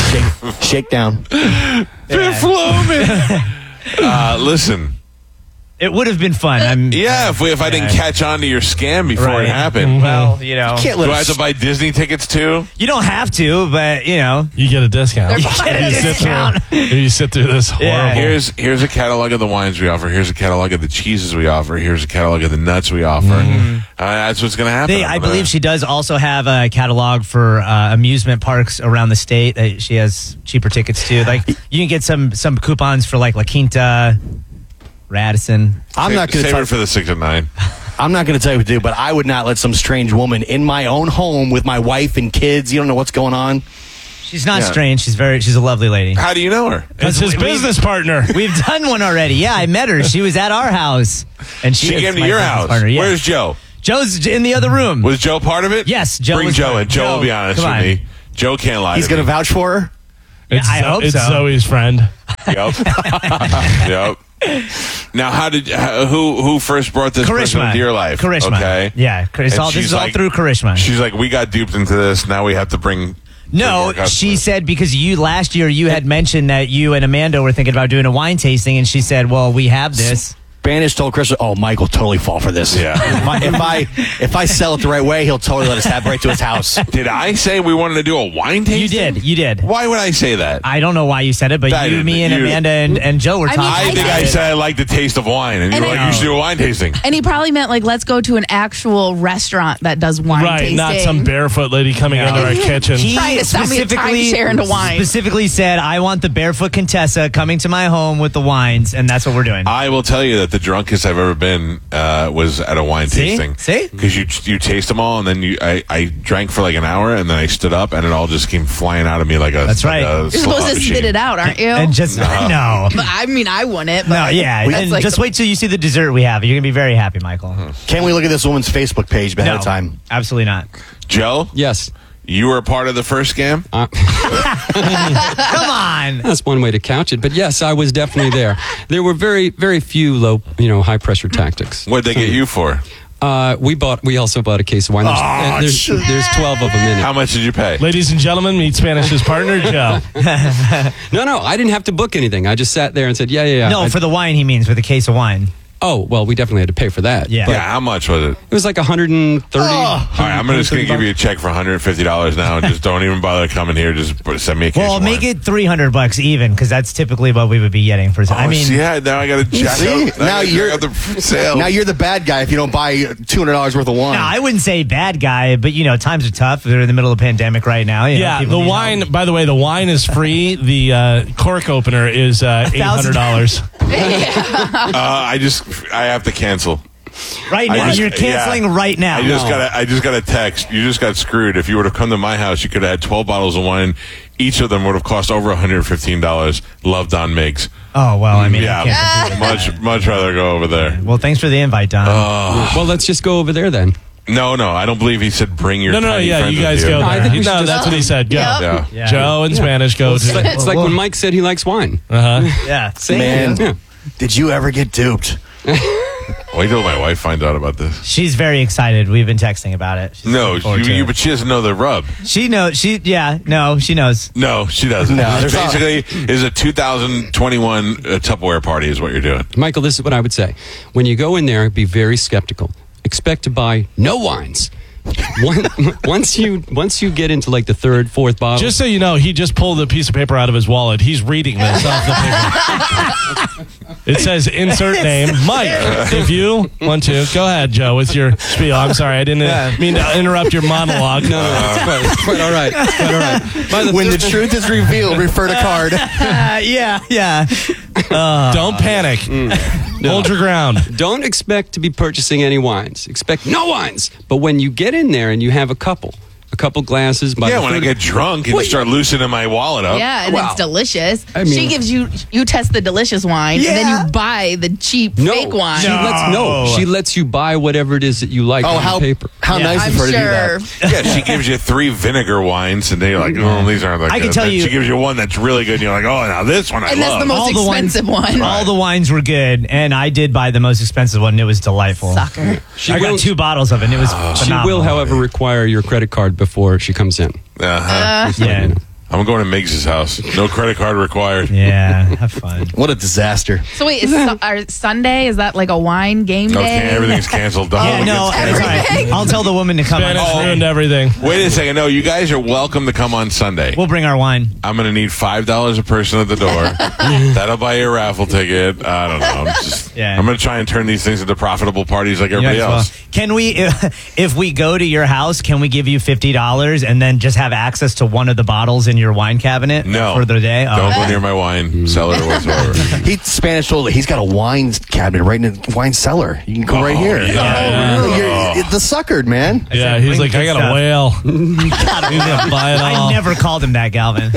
Shake down. Biff Loman. uh, listen, It would have been fun. I'm, Yeah, if we, if I didn't Yeah. catch on to your scam before Right. it happened. Well, you know. Can't Do let I us- have to buy Disney tickets too? You don't have to, but, you know. You get a discount. You get a If you sit discount. through, if you sit through this horrible. Yeah. Here's here's a catalog of the wines we offer. Here's a catalog of the cheeses we offer. Here's a catalog of the nuts we offer. Mm-hmm. Uh, that's what's going to happen. They, I I'm gonna- believe she does also have a catalog for uh, amusement parks around the state. Uh, She has cheaper tickets too. Like you can get some some coupons for like La Quinta, Radisson. I'm Save- not going to save tell it for the six and nine. I'm not going to tell you what to do, but I would not let some strange woman in my own home with my wife and kids. You don't know what's going on. She's not Yeah. strange. She's very. She's a lovely lady. How do you know her? It's his we- business partner. We've done one already. Yeah, I met her. She was at our house, and she, She is came to my your business house. partner. Yeah. Where's Joe? Joe's in the other room. Was Joe part of it? Yes, Joe Bring was Joe part- in. Joe, Joe, will be honest come with on. me. Joe can't lie. He's to going to me. vouch for her. It's, I Zo- hope it's so. Zoe's friend. Yep. Yep. Now, how did how, who who first brought this person Karishma. into your life? Charisma. Okay. Yeah, it's And all, this she's is all like- through Charisma. She's like, we got duped into this. Now we have to bring. No, bring more she customers." said because you last year you had mentioned that you and Amanda were thinking about doing a wine tasting, and she said, "Well, we have this." Spanish told Chris, "Oh, Mike will totally fall for this. Yeah. if, I, if I if I sell it the right way, he'll totally let us have it right to his house." Did I say we wanted to do a wine tasting? You did, you did. Why would I say that? I don't know why you said it, but I you, didn't. me, and You- Amanda and, and Joe were I mean, talking. I I think about I it. said I like the taste of wine, and you And were I- like, you should do a wine tasting. And he probably meant like, let's go to an actual restaurant that does wine Right, tasting. not some barefoot lady coming into our kitchen. He Trying to sell me a specifically timeshare into wine. specifically said, "I want the barefoot Contessa coming to my home with the wines," and that's what we're doing. I will tell you that the drunkest I've ever been uh, was at a wine See? tasting. See? Because you you taste them all, and then you I, I drank for like an hour, and then I stood up, and it all just came flying out of me like a. That's like right. a You're slot supposed to machine. spit it out, aren't you? and just no. But I mean, I wouldn't. But No, yeah, that's and like just wait till you see the dessert we have. You're gonna be very happy, Michael. Can we look at this woman's Facebook page ahead No, of time? absolutely not. Joe, Yes. you were a part of the first scam. Uh, Come on. that's one way to couch it. But yes, I was definitely there. There were very, very few low, you know, high pressure tactics. What'd they get you for? Uh, we bought. We also bought a case of wine. There's, uh, there's, there's twelve of them in it. How much did you pay? Ladies and gentlemen, meet Spanish's partner, Joe. No, no, I didn't have to book anything. I just sat there and said, yeah, yeah, yeah. No, I- for the wine, he means for the case of wine. oh, well, we definitely had to pay for that. Yeah. But Yeah, how much was it? it was like one hundred thirty. All right, I'm just going to give you a check for one hundred fifty dollars now, and just don't even bother coming here. Just send me a case Well, of make wine. it three hundred bucks even, because that's typically what we would be getting for. Oh, I mean, see, yeah, now I got to jack See? up. Now I gotta you're- jack up the sale. Now you're the bad guy if you don't buy two hundred dollars worth of wine. no, I wouldn't say bad guy, but you know, times are tough. We're in the middle of a pandemic right now. You know, Yeah, people the need wine, help. by the way, the wine is free. The uh, cork opener is uh, eight hundred dollars. uh, I just, I have to cancel. Right I now, just- you're canceling yeah. right now. I just No. got a, I just got a text. You just got screwed. If you would have come to my house, you could have had twelve bottles of wine. Each of them would have cost over one hundred fifteen dollars. Love Don Miggs. Oh well, I mean, I yeah, can't compete with much much rather go over there. Well, thanks for the invite, Don. Oh. Well, let's just go over there then. No, no, I don't believe he said bring your. No, no, tiny yeah, friends you guys with go No, I there. think we should no, just- that's what he said. Go. Yep. Yeah. Yeah. Joe in Yeah. Spanish, go It's to. like, it's like when Mike said he likes wine. Uh-huh. Yeah. Same. Man, Yeah. did you ever get duped? Wait till my wife finds out about this. She's very excited. We've been texting about it. She's No, looking forward you, to you, it. but she doesn't know the rub. She knows. She yeah. No, she knows. No, she doesn't. No, It's there's basically is a two thousand twenty-one uh, Tupperware party is what you're doing. Michael, this is what I would say. When you go in there, be very skeptical. Expect to buy no wines. One- once you once you get into like the third, fourth bottle, Just so you know, he just pulled a piece of paper out of his wallet. He's reading this off the paper. It says insert name, Mike. If you want to, go ahead, Joe, with your spiel. I'm sorry, I didn't mean to interrupt your monologue. no, no, no, it's quite, quite all right. Quite all right. By the When the third- truth is revealed, refer to card. Uh, yeah, yeah. Uh, Don't panic. Hold your ground. Don't expect to be purchasing any wines. Expect no wines. But when you get in there and you have a couple, a couple glasses, by Yeah, the when I third- get drunk and Well, start loosening my wallet up. Yeah, and Wow. it's delicious. I mean- she gives you, you test the delicious wine, and then Yeah. you buy the cheap no, fake wine. She lets no. She lets you buy whatever it is that you like Oh, on how paper. how Yeah. nice I'm of her to do sure. that. Yeah, she gives you three vinegar wines, and then you're like, oh, these aren't that I good. can tell Then you- she gives you one that's really good, and you're like, oh, now this one I And that's love. the most all the wines, expensive one. All the wines were good, and I did buy the most expensive one. And it was delightful. Sucker. She I got will- two bottles of it. And it was She phenomenal. will, however, require your credit card before she comes in. Uh-huh. Yeah. I'm going to Miggs' house. No credit card required. Yeah, have fun. What a disaster. So wait, is su- our Sunday, is that like a wine game day? Okay, everything's canceled. Don't Yeah, look no, at it's all right. I'll tell the woman to come Spanish on. ruined everything. Wait a second. No, you guys are welcome to come on Sunday. We'll bring our wine. I'm going to need five dollars a person at the door. That'll buy you a raffle ticket. I don't know. I'm, just, Yeah. I'm going to try and turn these things into profitable parties like You everybody might as well. else. Can we, if we go to your house, can we give you fifty dollars and then just have access to one of the bottles in your wine cabinet No. for the day? Oh. Don't go near my wine cellar whatsoever. He Spanish told he's got a wine cabinet right in the wine cellar. You can go right Oh, here. yeah. Oh, you're, you're the suckered, man. Yeah, he's like, I got a whale. He's gonna buy it all. I never called him that, Galvin.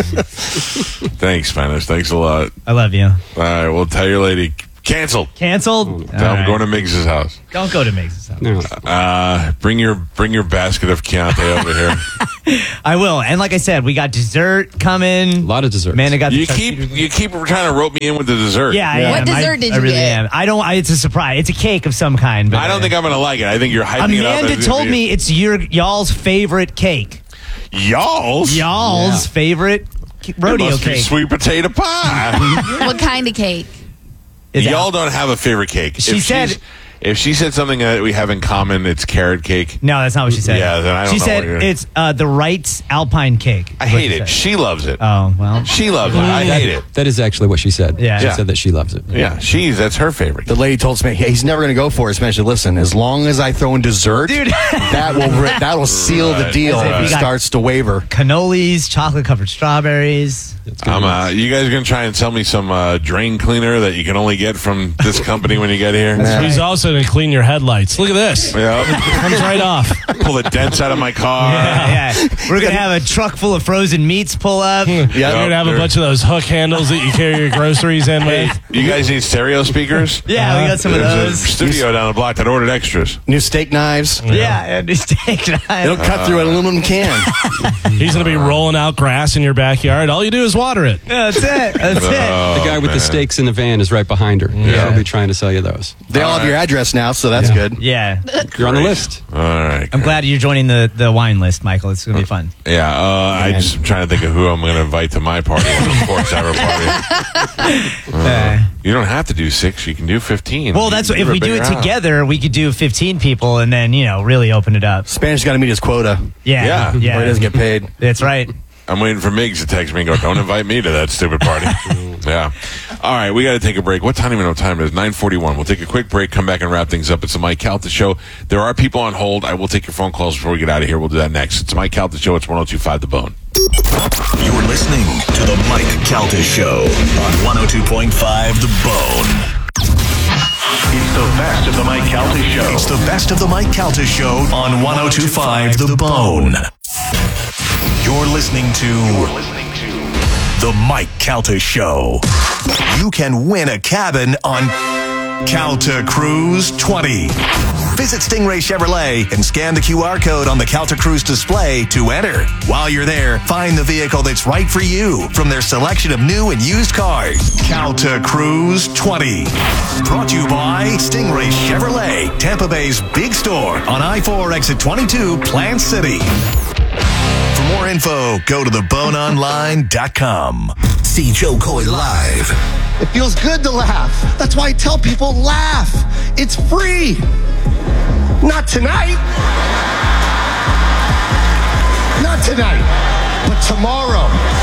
Thanks, Spanish. Thanks a lot. I love you. All right, we'll tell your lady. Canceled. Canceled? I'm All right. going to Miggs' house. Don't go to Miggs' house. Uh, bring your bring your basket of Chianti over here. I will. And like I said, we got dessert coming. A lot of dessert. Man, I got You the keep you keep trying to rope me in with the dessert. Yeah, I What am. dessert I, did I you really get? am. I don't. I, it's a surprise. It's a cake of some kind. But I don't think I'm gonna like it. I think you're hyping it up. Amanda as if told you- me it's your y'all's favorite cake. Y'all's Y'all's favorite k- rodeo it must be cake. sweet potato pie. What kind of cake? Is that- Y'all don't have a favorite cake. She if said- she's- if she said something that we have in common, it's carrot cake. No, that's not what she said. Yeah, then I don't she know said what you're- it's uh, the Wright's Alpine cake. I is what hate she it. said. She loves it. Oh well. She loves it. I That- hate it. That is actually what she said. Yeah. She Yeah. said that she loves it. Yeah, she's that's her favorite. The lady told me hey, he's never going to go for it. Especially, listen, as long as I throw in dessert, Dude. that will that will seal the Right. deal. As if If you he got- starts to waver. Cannolis, chocolate covered strawberries. I'm, uh, you guys gonna try and sell me some uh, drain cleaner that you can only get from this company when you get here? He's also going to clean your headlights. Look at this. Yeah. Comes right off. Pull the dents out of my car. Yeah, yeah. We're gonna have a truck full of frozen meats pull up. You're going to have a bunch of those hook handles that you carry your groceries in Hey, with. you guys need stereo speakers? Yeah, we got some of There's those. a studio down the block that ordered extras. New steak knives. Yeah, and it's steak knife. It'll cut through an aluminum can. He's going to be rolling out grass in your backyard. All you do is water it. That's it. That's it. Oh, The guy with man. the steaks in the van is right behind her. Yeah. He'll be trying to sell you those. They all have your address now, so that's good. Yeah. You're on the list. All right. I'm glad you're joining the, the wine list, Michael. It's gonna be fun. Yeah, uh, I just am trying to think of who I'm going to invite to my party, the fourth hour party. Uh, you don't have to do six; you can do fifteen. Well, that's what, You if have we a do it bigger house. together, we could do fifteen people and then, you know, really open it up. Spanish got to meet his quota. Yeah. Yeah. Yeah. Or he doesn't get paid. That's right. I'm waiting for Miggs to text me and go, "Don't invite me to that stupid party." Yeah. All right, we got to take a break. What time? I don't even know what time it is. nine forty-one. We'll take a quick break, come back and wrap things up. It's the Mike Calta Show. There are people on hold. I will take your phone calls before we get out of here. We'll do that next. It's the Mike Calta Show. It's one oh two point five The Bone. You're listening to the Mike Calta Show on one oh two point five The Bone. It's the best of the Mike Calta Show. It's the best of the Mike Calta Show on one oh two point five The Bone. You're listening to the Mike Calta Show. You can win a cabin on Calta Cruise twenty. Visit Stingray Chevrolet and scan the Q R code on the Calta Cruise display to enter. While you're there, find the vehicle that's right for you from their selection of new and used cars. Calta Cruise twenty. Brought to you by Stingray Chevrolet, Tampa Bay's big store on I four exit twenty-two, Plant City. For more info, go to the bone online dot com. See Joe Coy live. It feels good to laugh. That's why I tell people laugh. It's free. Not tonight. Not tonight, but tomorrow.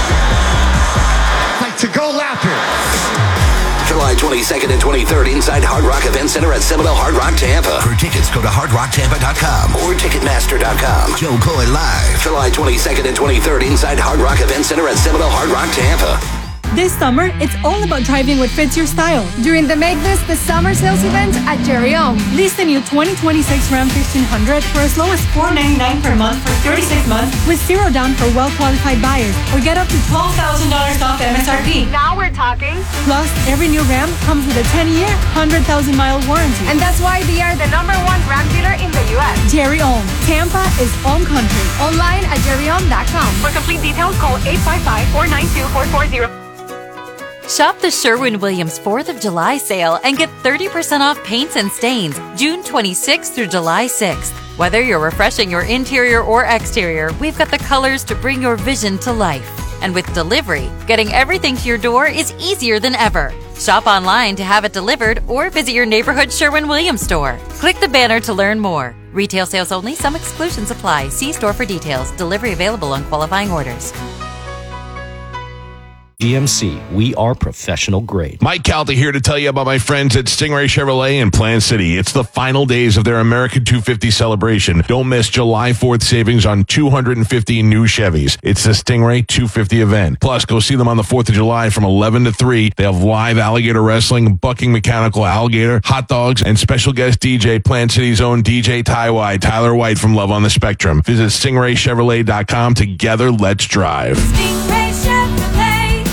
Like to go laughing. July twenty-second and twenty-third inside Hard Rock Event Center at Seminole Hard Rock Tampa. For tickets, go to hard rock tampa dot com. Or Ticketmaster dot com. Joe Coy live. July twenty-second and twenty-third inside Hard Rock Event Center at Seminole Hard Rock Tampa. This summer, it's all about driving what fits your style. During the Make This the Summer Sales event at Jerry Ohm. Lease the new twenty twenty-six Ram fifteen hundred for as low as four ninety-nine per month for thirty-six months with zero down for well-qualified buyers, or get up to twelve thousand dollars off M S R P. Now we're talking. Plus, every new Ram comes with a ten-year, one hundred thousand mile warranty. And that's why they are the number one Ram dealer in the U S. Jerry Ohm. Tampa is Ohm country. Online at jerry ohm dot com. For complete details, call eight five five, four nine two, four four zero. Shop the Sherwin-Williams fourth of July sale and get thirty percent off paints and stains June twenty-sixth through July sixth. Whether you're refreshing your interior or exterior, we've got the colors to bring your vision to life. And with delivery, getting everything to your door is easier than ever. Shop online to have it delivered or visit your neighborhood Sherwin-Williams store. Click the banner to learn more. Retail sales only. Some exclusions apply. See store for details. Delivery available on qualifying orders. G M C, we are professional grade. Mike Calta here to tell you about my friends at Stingray Chevrolet in Plant City. It's the final days of their American two fifty celebration. Don't miss July fourth savings on two hundred fifty new Chevys. It's the Stingray two fifty event. Plus, go see them on the fourth of July from eleven to three. They have live alligator wrestling, bucking mechanical alligator, hot dogs, and special guest D J, Plant City's own D J Tywai, Tyler White from Love on the Spectrum. Visit stingray chevrolet dot com. Together, let's drive. Stingray Chevrolet.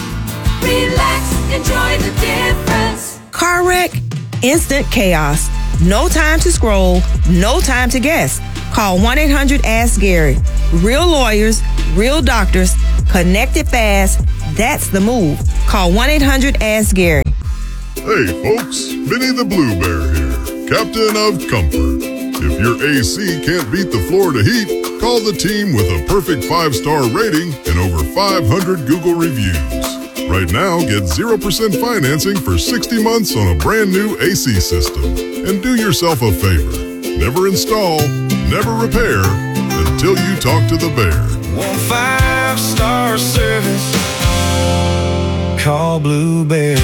Relax, enjoy the difference. Car wreck, instant chaos. No time to scroll, no time to guess. Call one eight hundred ask Gary. Real lawyers, real doctors, connected fast. That's the move. Call one eight hundred ask Gary. Hey folks, Vinny the Blue Bear here, captain of comfort. If your A C can't beat the Florida heat, call the team with a perfect five-star rating and over five hundred Google reviews. Right now, get zero percent financing for sixty months on a brand new A C system. And do yourself a favor. Never install, never repair until you talk to the bear. One five-star service. Call Blue Bear.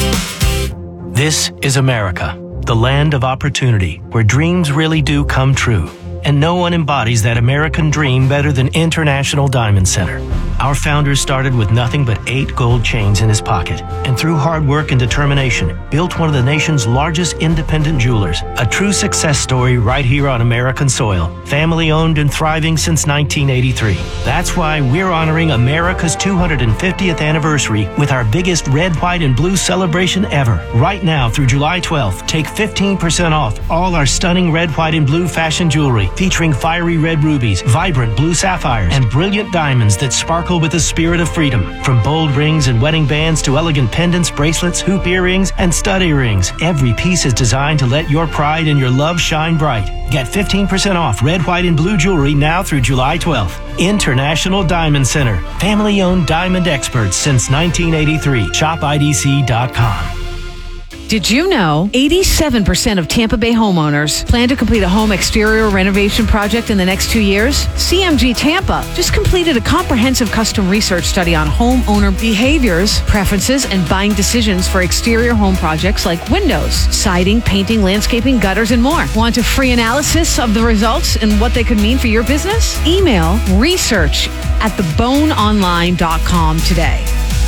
This is America, the land of opportunity, where dreams really do come true. And no one embodies that American dream better than International Diamond Center. Our founder started with nothing but eight gold chains in his pocket, and through hard work and determination, built one of the nation's largest independent jewelers. A true success story right here on American soil. Family owned and thriving since nineteen eighty-three. That's why we're honoring America's two hundred fiftieth anniversary with our biggest red, white, and blue celebration ever. Right now through July twelfth, take fifteen percent off all our stunning red, white, and blue fashion jewelry, featuring fiery red rubies, vibrant blue sapphires, and brilliant diamonds that sparkle with the spirit of freedom. From bold rings and wedding bands to elegant pendants, bracelets, hoop earrings, and stud earrings, every piece is designed to let your pride and your love shine bright. Get fifteen percent off red, white, and blue jewelry now through July twelfth. International Diamond Center. Family-owned diamond experts since nineteen eighty-three. shop I D C dot com. Did you know eighty-seven percent of Tampa Bay homeowners plan to complete a home exterior renovation project in the next two years? C M G Tampa just completed a comprehensive custom research study on homeowner behaviors, preferences, and buying decisions for exterior home projects like windows, siding, painting, landscaping, gutters, and more. Want a free analysis of the results and what they could mean for your business? Email research at the bone online dot com today.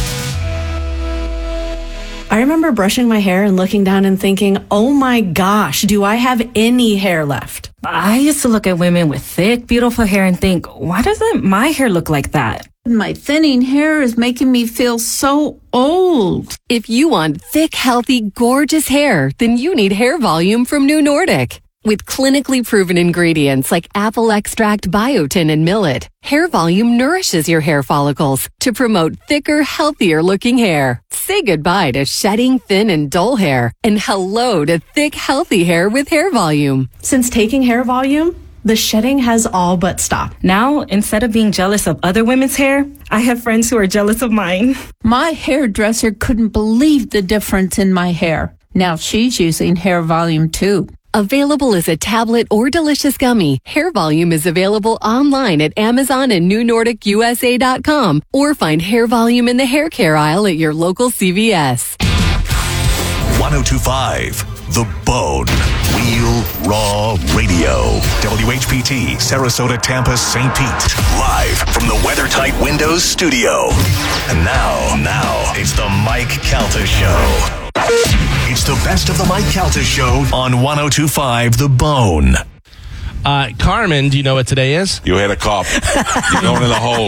I remember brushing my hair and looking down and thinking, oh my gosh, do I have any hair left? I used to look at women with thick, beautiful hair and think, why doesn't my hair look like that? My thinning hair is making me feel so old. If you want thick, healthy, gorgeous hair, then you need Hair Volume from New Nordic. With clinically proven ingredients like apple extract, biotin, and millet, Hair Volume nourishes your hair follicles to promote thicker, healthier looking hair. Say goodbye to shedding, thin, and dull hair, and hello to thick, healthy hair with Hair Volume. Since taking Hair Volume, the shedding has all but stopped. Now, instead of being jealous of other women's hair, I have friends who are jealous of mine. My hairdresser couldn't believe the difference in my hair. Now she's using Hair Volume too. Available as a tablet or delicious gummy, Hair Volume is available online at Amazon and New Nordic U S A dot com, or find Hair Volume in the hair care aisle at your local C V S. one oh two point five The Bone. Real Raw Radio. W H P T, Sarasota, Tampa, Saint Pete. Live from the WeatherTight Windows studio. And now, now, it's the Mike Calta Show. It's the best of the Mike Calta Show on one oh two point five The Bone. Uh, Carmen, do you know what today is? You hit a cop. You're going in the hole.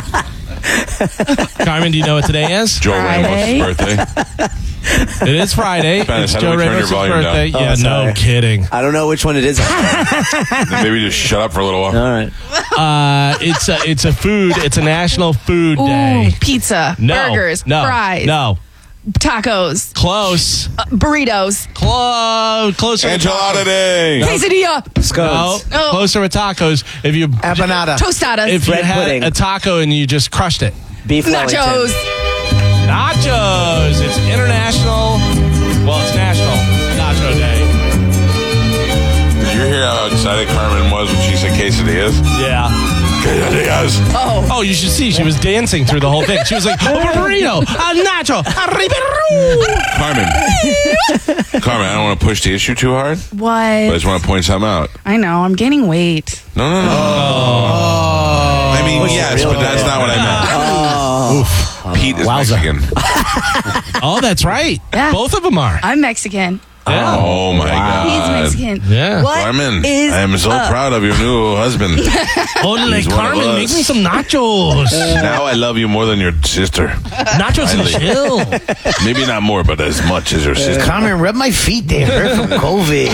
Carmen, do you know what today is? Joe Ramos' birthday. It is Friday. Spanish, it's how do Joe we turn your Ramos' volume birthday. down? Yeah, Oh, no sorry. kidding. I don't know which one it is. Maybe just shut up for a little while. All right. Uh, it's a it's a food. It's a national food day. Ooh, pizza, No, burgers, no, fries, No. tacos, Close. uh, burritos, Close. Closer. with Enchilada tacos. day. quesadilla, No, Oh. closer with tacos. If you Empanada. tostadas. if you Bread had pudding. a taco and you just crushed it, Beef Nachos. Nachos. It's international. Well, it's National Nacho Day. Did you hear how excited Carmen was when she said quesadillas? Yeah. Quesadillas. Oh. Oh, you should see. She was dancing through the whole thing. She was like, oh, a burrito, a nacho, a ribero. Carmen. Carmen, I don't want to push the issue too hard. What? But I just want to point something out. I know. I'm gaining weight. No, no, no. Oh. I mean, yes, but that's not what I meant. Oh. Oof. Pete is Mexican. Oh, that's right. Yeah. Both of them are. I'm Mexican. Yeah. Oh, my God. He's Mexican. Yeah. What Carmen, is I am so up? proud of your new husband. Holy He's one of Carmen, us. make me some nachos. Now I love you more than your sister. Nachos and Finally. chill. Maybe not more, but as much as your sister. Carmen, rub my feet. They hurt from COVID.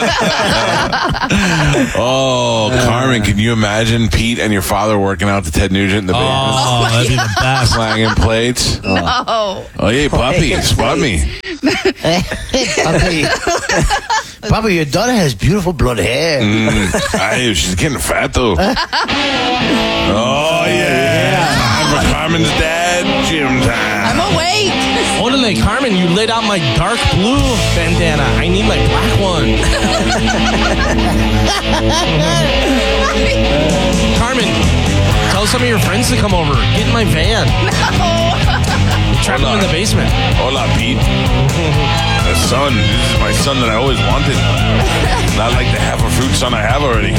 Oh, Carmen, can you imagine Pete and your father working out to Ted Nugent in the basement? Oh, that'd be the best. Slanging plates. No. Oh, yeah, puppy, spot me. Puppy. Puppy, your daughter has beautiful blonde hair. Mm, ay, she's getting fat, though. Oh, yeah. Time for Carmen's dad, gym time. I'm awake. Holy Carmen, you laid out my dark blue bandana. I need my black one. Carmen, tell some of your friends to come over. Get in my van. No. Trap them in the basement. Hola, Pete. The son. This is my son that I always wanted. Not like the half a fruit son I have already.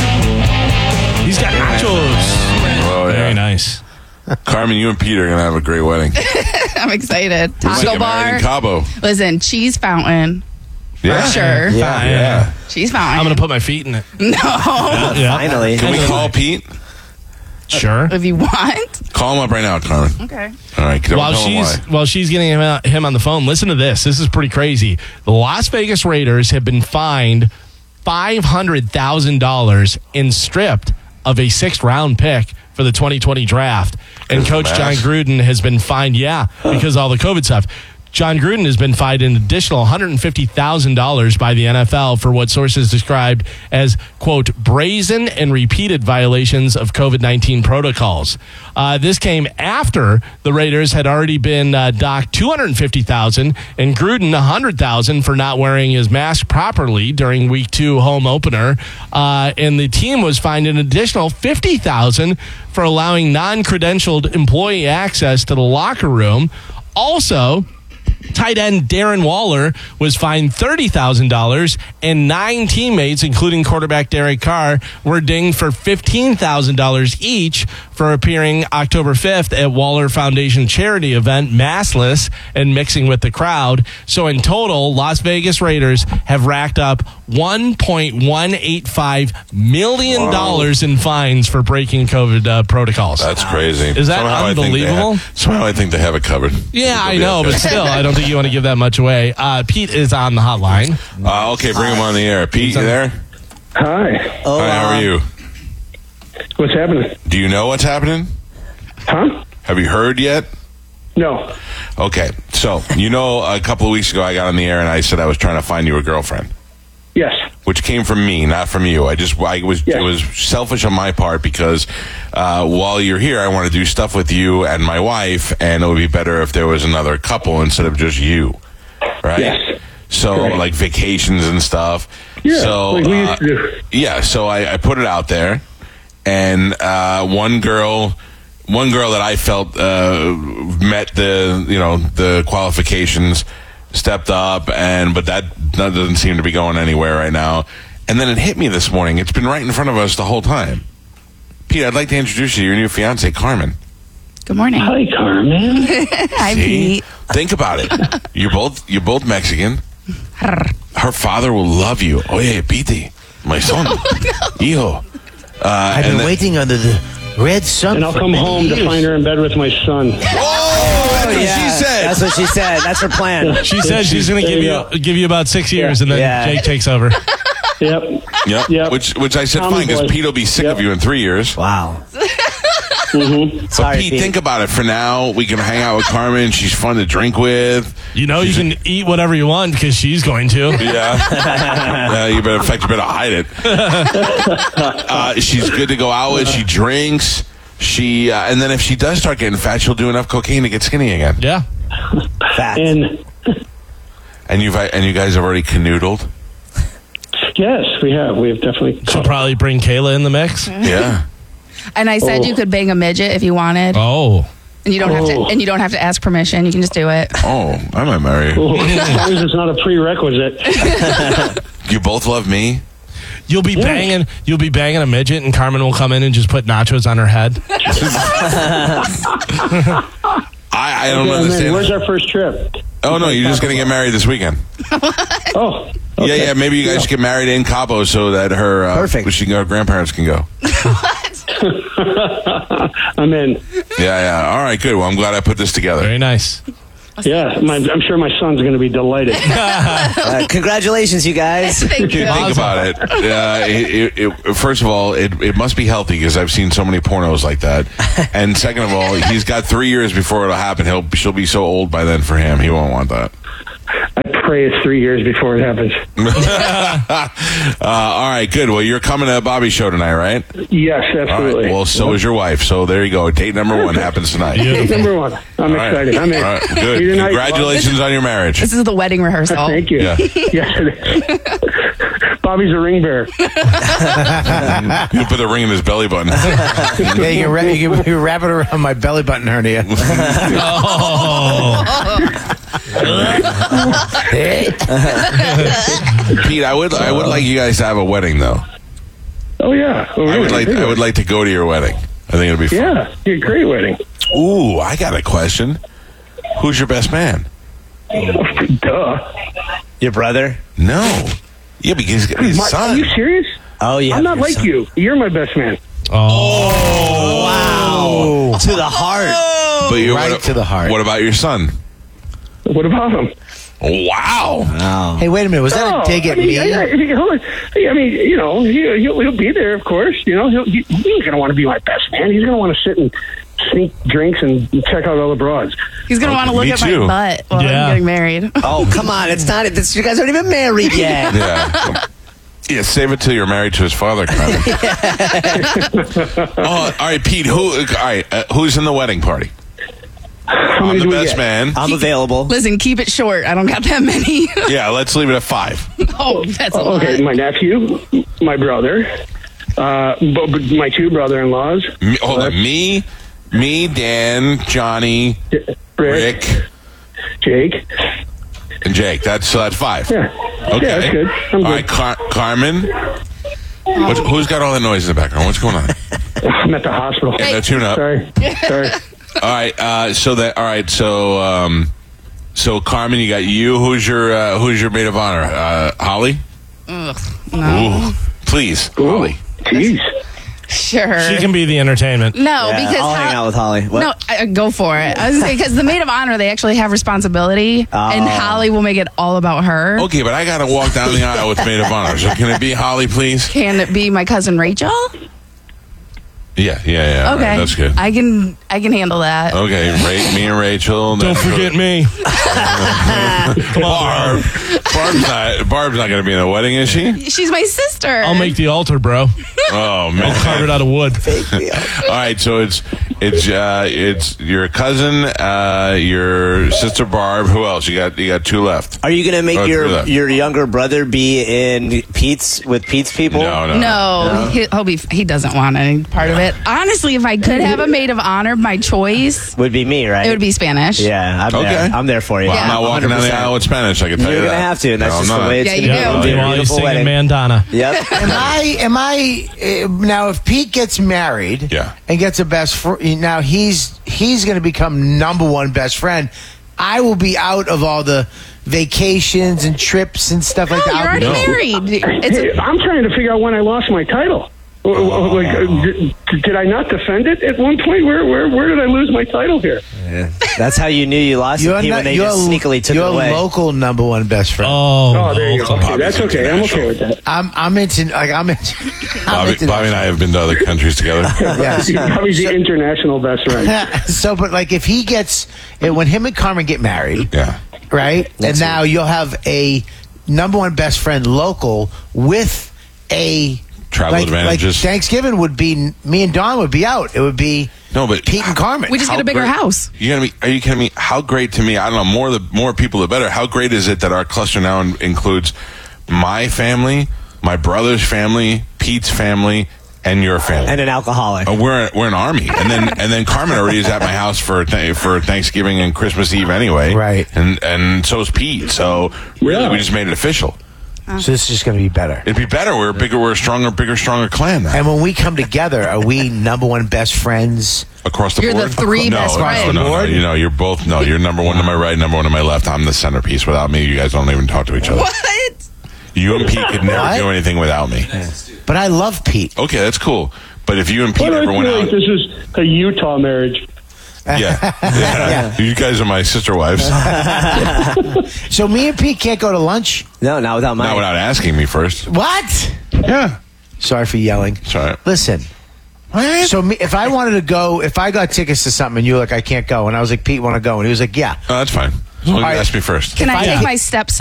He's got nachos. Oh, yeah. Very nice. Carmen, you and Pete are going to have a great wedding. I'm excited. We might Taco get married bar. in Cabo. Listen, cheese fountain. Yeah. For sure. Yeah, yeah. Cheese fountain. I'm going to put my feet in it. No. Yeah, yeah. Finally. Can we call Pete? Sure. If you want. Call him up right now, Carmen. Okay. All right. Don't While tell him she's why. while she's getting him, out, him on the phone, listen to this. This is pretty crazy. The Las Vegas Raiders have been fined five hundred thousand dollars and stripped of a sixth round pick for the twenty twenty draft. And Coach John Gruden has been fined, yeah, because of all the COVID stuff. John Gruden has been fined an additional one hundred fifty thousand dollars by the N F L for what sources described as, quote, brazen and repeated violations of COVID nineteen protocols. Uh, this came after the Raiders had already been uh, docked two hundred fifty thousand dollars and Gruden one hundred thousand dollars for not wearing his mask properly during week two home opener. Uh, and the team was fined an additional fifty thousand dollars for allowing non-credentialed employee access to the locker room. Also, tight end Darren Waller was fined thirty thousand dollars, and nine teammates, including quarterback Derek Carr, were dinged for fifteen thousand dollars each for appearing October fifth at Waller Foundation charity event, maskless and mixing with the crowd. So in total, Las Vegas Raiders have racked up one point one eight five million dollars in fines for breaking COVID uh, protocols. That's crazy. Is that Somehow I think they unbelievable? have- somehow I think they have it covered. Yeah, I It'll be know, okay. but still, I don't think you want to give that much away. Uh, Pete is on the hotline. Uh, okay, bring him on the air. Pete, you there? Hi. Hi, how are you? What's happening? Do you know what's happening? Huh? Have you heard yet? No. Okay, so you know a couple of weeks ago I got on the air and I said I was trying to find you a girlfriend. Yes. Which came from me, not from you. I just I was it was selfish on my part because uh, while you're here, I want to do stuff with you and my wife, and it would be better if there was another couple instead of just you, right? Yes. So Correct. like vacations and stuff. Yeah, So like we used uh, to do. yeah, so I, I put it out there, and uh, one girl. One girl that I felt uh, met the you know the qualifications, stepped up, and but that, that doesn't seem to be going anywhere right now. And then it hit me this morning. It's been right in front of us the whole time. Pete, I'd like to introduce you to your new fiance, Carmen. Good morning. Hi, Carmen. Hi, See? Pete. Think about it. You're both you're both Mexican. Her father will love you. Oye, Pete, my son, hijo. Uh, I've and been then- waiting under the red sun. And I'll for come many home to years. find her in bed with my son. Oh, that's what Yeah, she said. That's what she said. That's her plan. She said she's going to give There you you give you about six years, and then Yeah. Jake takes over. Yep. Yep. Yep. Which which I said Tommy fine because boy. Pete will be sick Yep. of you in three years. Wow. Mm-hmm. But Sorry, Pete, Pete. think about it. For now, we can hang out with Carmen. She's fun to drink with. You know, you can eat whatever you want because she's going to. Yeah. yeah. You better, in fact, you better hide it. uh, she's good to go out with. She drinks. she, uh, and then if she does start getting fat, she'll do enough cocaine to get skinny again. Yeah. Fat. And And you've and you guys have already canoodled. yes, we have. We have definitely. She'll probably bring Kayla in the mix. Yeah. And I said Oh. you could bang a midget if you wanted, Oh. and you don't have to. Oh. And you don't have to ask permission. You can just do it. Oh, I might marry you. Oh, as long as it's not a prerequisite. You both love me. You'll be Yeah. banging. You'll be banging a midget, and Carmen will come in and just put nachos on her head. I, I don't Okay, and then understand. where's our first trip? Oh no, you're just gonna get married this weekend. Oh. Yeah, okay. yeah. Maybe you guys should get married in Cabo so that her uh, Perfect. She can go. Grandparents can go. I'm in. Yeah, yeah. All right, good. Well, I'm glad I put this together. Very nice. Yeah, my, I'm sure my son's going to be delighted. Uh, congratulations, you guys. Thank you. Think about it. Uh, it, it, it. First of all, it, it must be healthy because I've seen so many pornos like that. And second of all, he's got three years before it'll happen. He'll she'll be so old by then for him. He won't want that. I pray it's three years before it happens. uh, all right, good. Well, you're coming to Bobby's show tonight, right? Yes, All absolutely. right. Well, so is your wife. So there you go. Date number one happens tonight. Date number one. I'm All right. excited. I'm in. All right, good. See you tonight. Congratulations on your marriage. This is the wedding rehearsal. Thank you. Yeah. Yes, it is. Bobby's a ring bearer. You put the ring in his belly button. Yeah, you can, wrap, you can you wrap it around my belly button hernia. Pete, I would I would like you guys to have a wedding though. Oh yeah. Oh, I would really? like I would like to go to your wedding. I think it'd be fun. Yeah, be a great wedding. Ooh, I got a question. Who's your best man? Duh. Your brother? No. Yeah, because he's his My- son. Are you serious? Oh, yeah. I'm not your like son. you. You're my best man. Oh. Wow. To the heart. But you Right what, to the heart. What about your son? What about him? Wow. Wow. Hey, wait a minute. Was that Oh, a dig I at mean, me? I, I, I I mean, you know, he, he'll, he'll be there, of course. You know, he'll, he, he's going to want to be my best man. He's going to want to sit and sneak drinks and check out all the broads. He's gonna want to look me at too. my butt while Yeah. I'm getting married. Oh, come on. It's not. It's, you guys aren't even married yet. Yeah. Yeah, save it till you're married to his father, Carmen. Oh, all right, Pete. Who? All right, uh, who's in the wedding party? How I'm many the do we best get? man. I'm available. Listen, keep it short. I don't got that many. Yeah, let's leave it at five. Oh, that's a Oh, okay, lot. my nephew, my brother, uh, but, but my two brother-in-laws. Me, hold on, me, me, Dan, Johnny, Rick, Rick, Jake. and Jake. That's so that's five. Yeah. Okay. Yeah, that's good. I'm All good. right, Car- Carmen. What's, who's got all the noise in the background? What's going on? I'm at the hospital. Yeah, no, tune up. Sorry. Sorry. All right. Uh, so that. All right. So. Um, so Carmen, you got you. Who's your uh, Who's your maid of honor? Uh, Holly. Ugh, no. Ooh, please, Ooh, Holly. Jeez. Sure. She can be the entertainment. No, Yeah, because I'll hang how- out with Holly. What? No, I, go for it. I was saying because the maid of honor, they actually have responsibility, and Holly will make it all about her. Okay, but I got to walk down the aisle with maid of honor. So can it be Holly, please? Can it be my cousin Rachel? Yeah, yeah, yeah. All Okay, right, that's good. I can I can handle that. Okay, Ra- me and Rachel. Don't forget me. Come on, Barb. Barb's not. Barb's not going to be in the wedding, is she? She's my sister. I'll make the altar, bro. Oh man, I'll carve it out of wood. All right, so it's it's uh, it's your cousin, uh, your sister Barb. Who else? You got you got two left. Are you gonna make Oh, three your left. your younger brother be in Pete's with Pete's people? No, no, No, he, he'll be. He doesn't want any part of it. Honestly, if I could have a maid of honor, my choice, Would be me, right? it would be Spanish. Yeah, I'm Okay. there. I'm there for you. Well, I'm not walking down the aisle with Spanish. I can tell You're you gonna that. have to, and that's No, I'm just the not. way it's Yeah, gonna you be. do. It'll be a While he's beautiful singing wedding. Mandana. Yep. Am I? Am I? Uh, now, if Pete gets married, Yeah. and gets a best friend, now he's he's going to become number one best friend. I will be out of all the vacations and trips and stuff like No, that. you're I'll already be- married. It's Hey, I'm trying to figure out when I lost my title. Oh. Like, uh, did, did I not defend it at one point? Where where where did I lose my title here? Yeah. That's how you knew you lost You're it, Pete, not- when they you're just sneakily took it you're away. local number one best friend. Oh, Oh, there you go. Okay, that's okay. I'm okay with that. I'm I'm into like I'm into. I'm Bobby, into Bobby and I have been to other countries together. Yes. Bobby's the international best friend. So, but like if he gets eh, when him and Carmen get married, Yeah. right? Let's and see. now you'll have a number one best friend local with a travel like, advantages. Like Thanksgiving would be, me and Dawn would be out. It would be no, but Pete and Carmen. We just How get a bigger great- house. You gonna be? Are you kidding me? How great to me? I don't know. More the more people, the better. How great is it that our cluster now in- includes my family, my brother's family, Pete's family, and your family, And an alcoholic. Uh, we're we're an army, and then and then Carmen already is at my house for th- for Thanksgiving and Christmas Eve anyway, right? And and so is Pete. So really, we just made it official. So this is just going to be better. It'd be better. We're a bigger, we're a stronger, bigger, stronger clan now. And when we come together, are we number one best friends Across the You're board? the three no, best no, friends. No, no, you know, you're both, no, you're number one to my right, number one to my left. I'm the centerpiece. Without me, you guys don't even talk to each other. What? You and Pete could never What? do anything without me. But I love Pete. Okay, that's cool. But if you and Pete Well, I ever went feel like out, this is a Utah marriage. yeah, yeah. You guys are my sister wives. So me and Pete can't go to lunch? No, not without Mike. Not without asking me first. What? Yeah. Sorry for yelling. Sorry. Listen. So me, if I wanted to go, if I got tickets to something and you were like, I can't go, and I was like, Pete, want to go? And he was like, yeah. Oh, that's fine. As long as All you right. ask me first. Can If I I take get- my stepson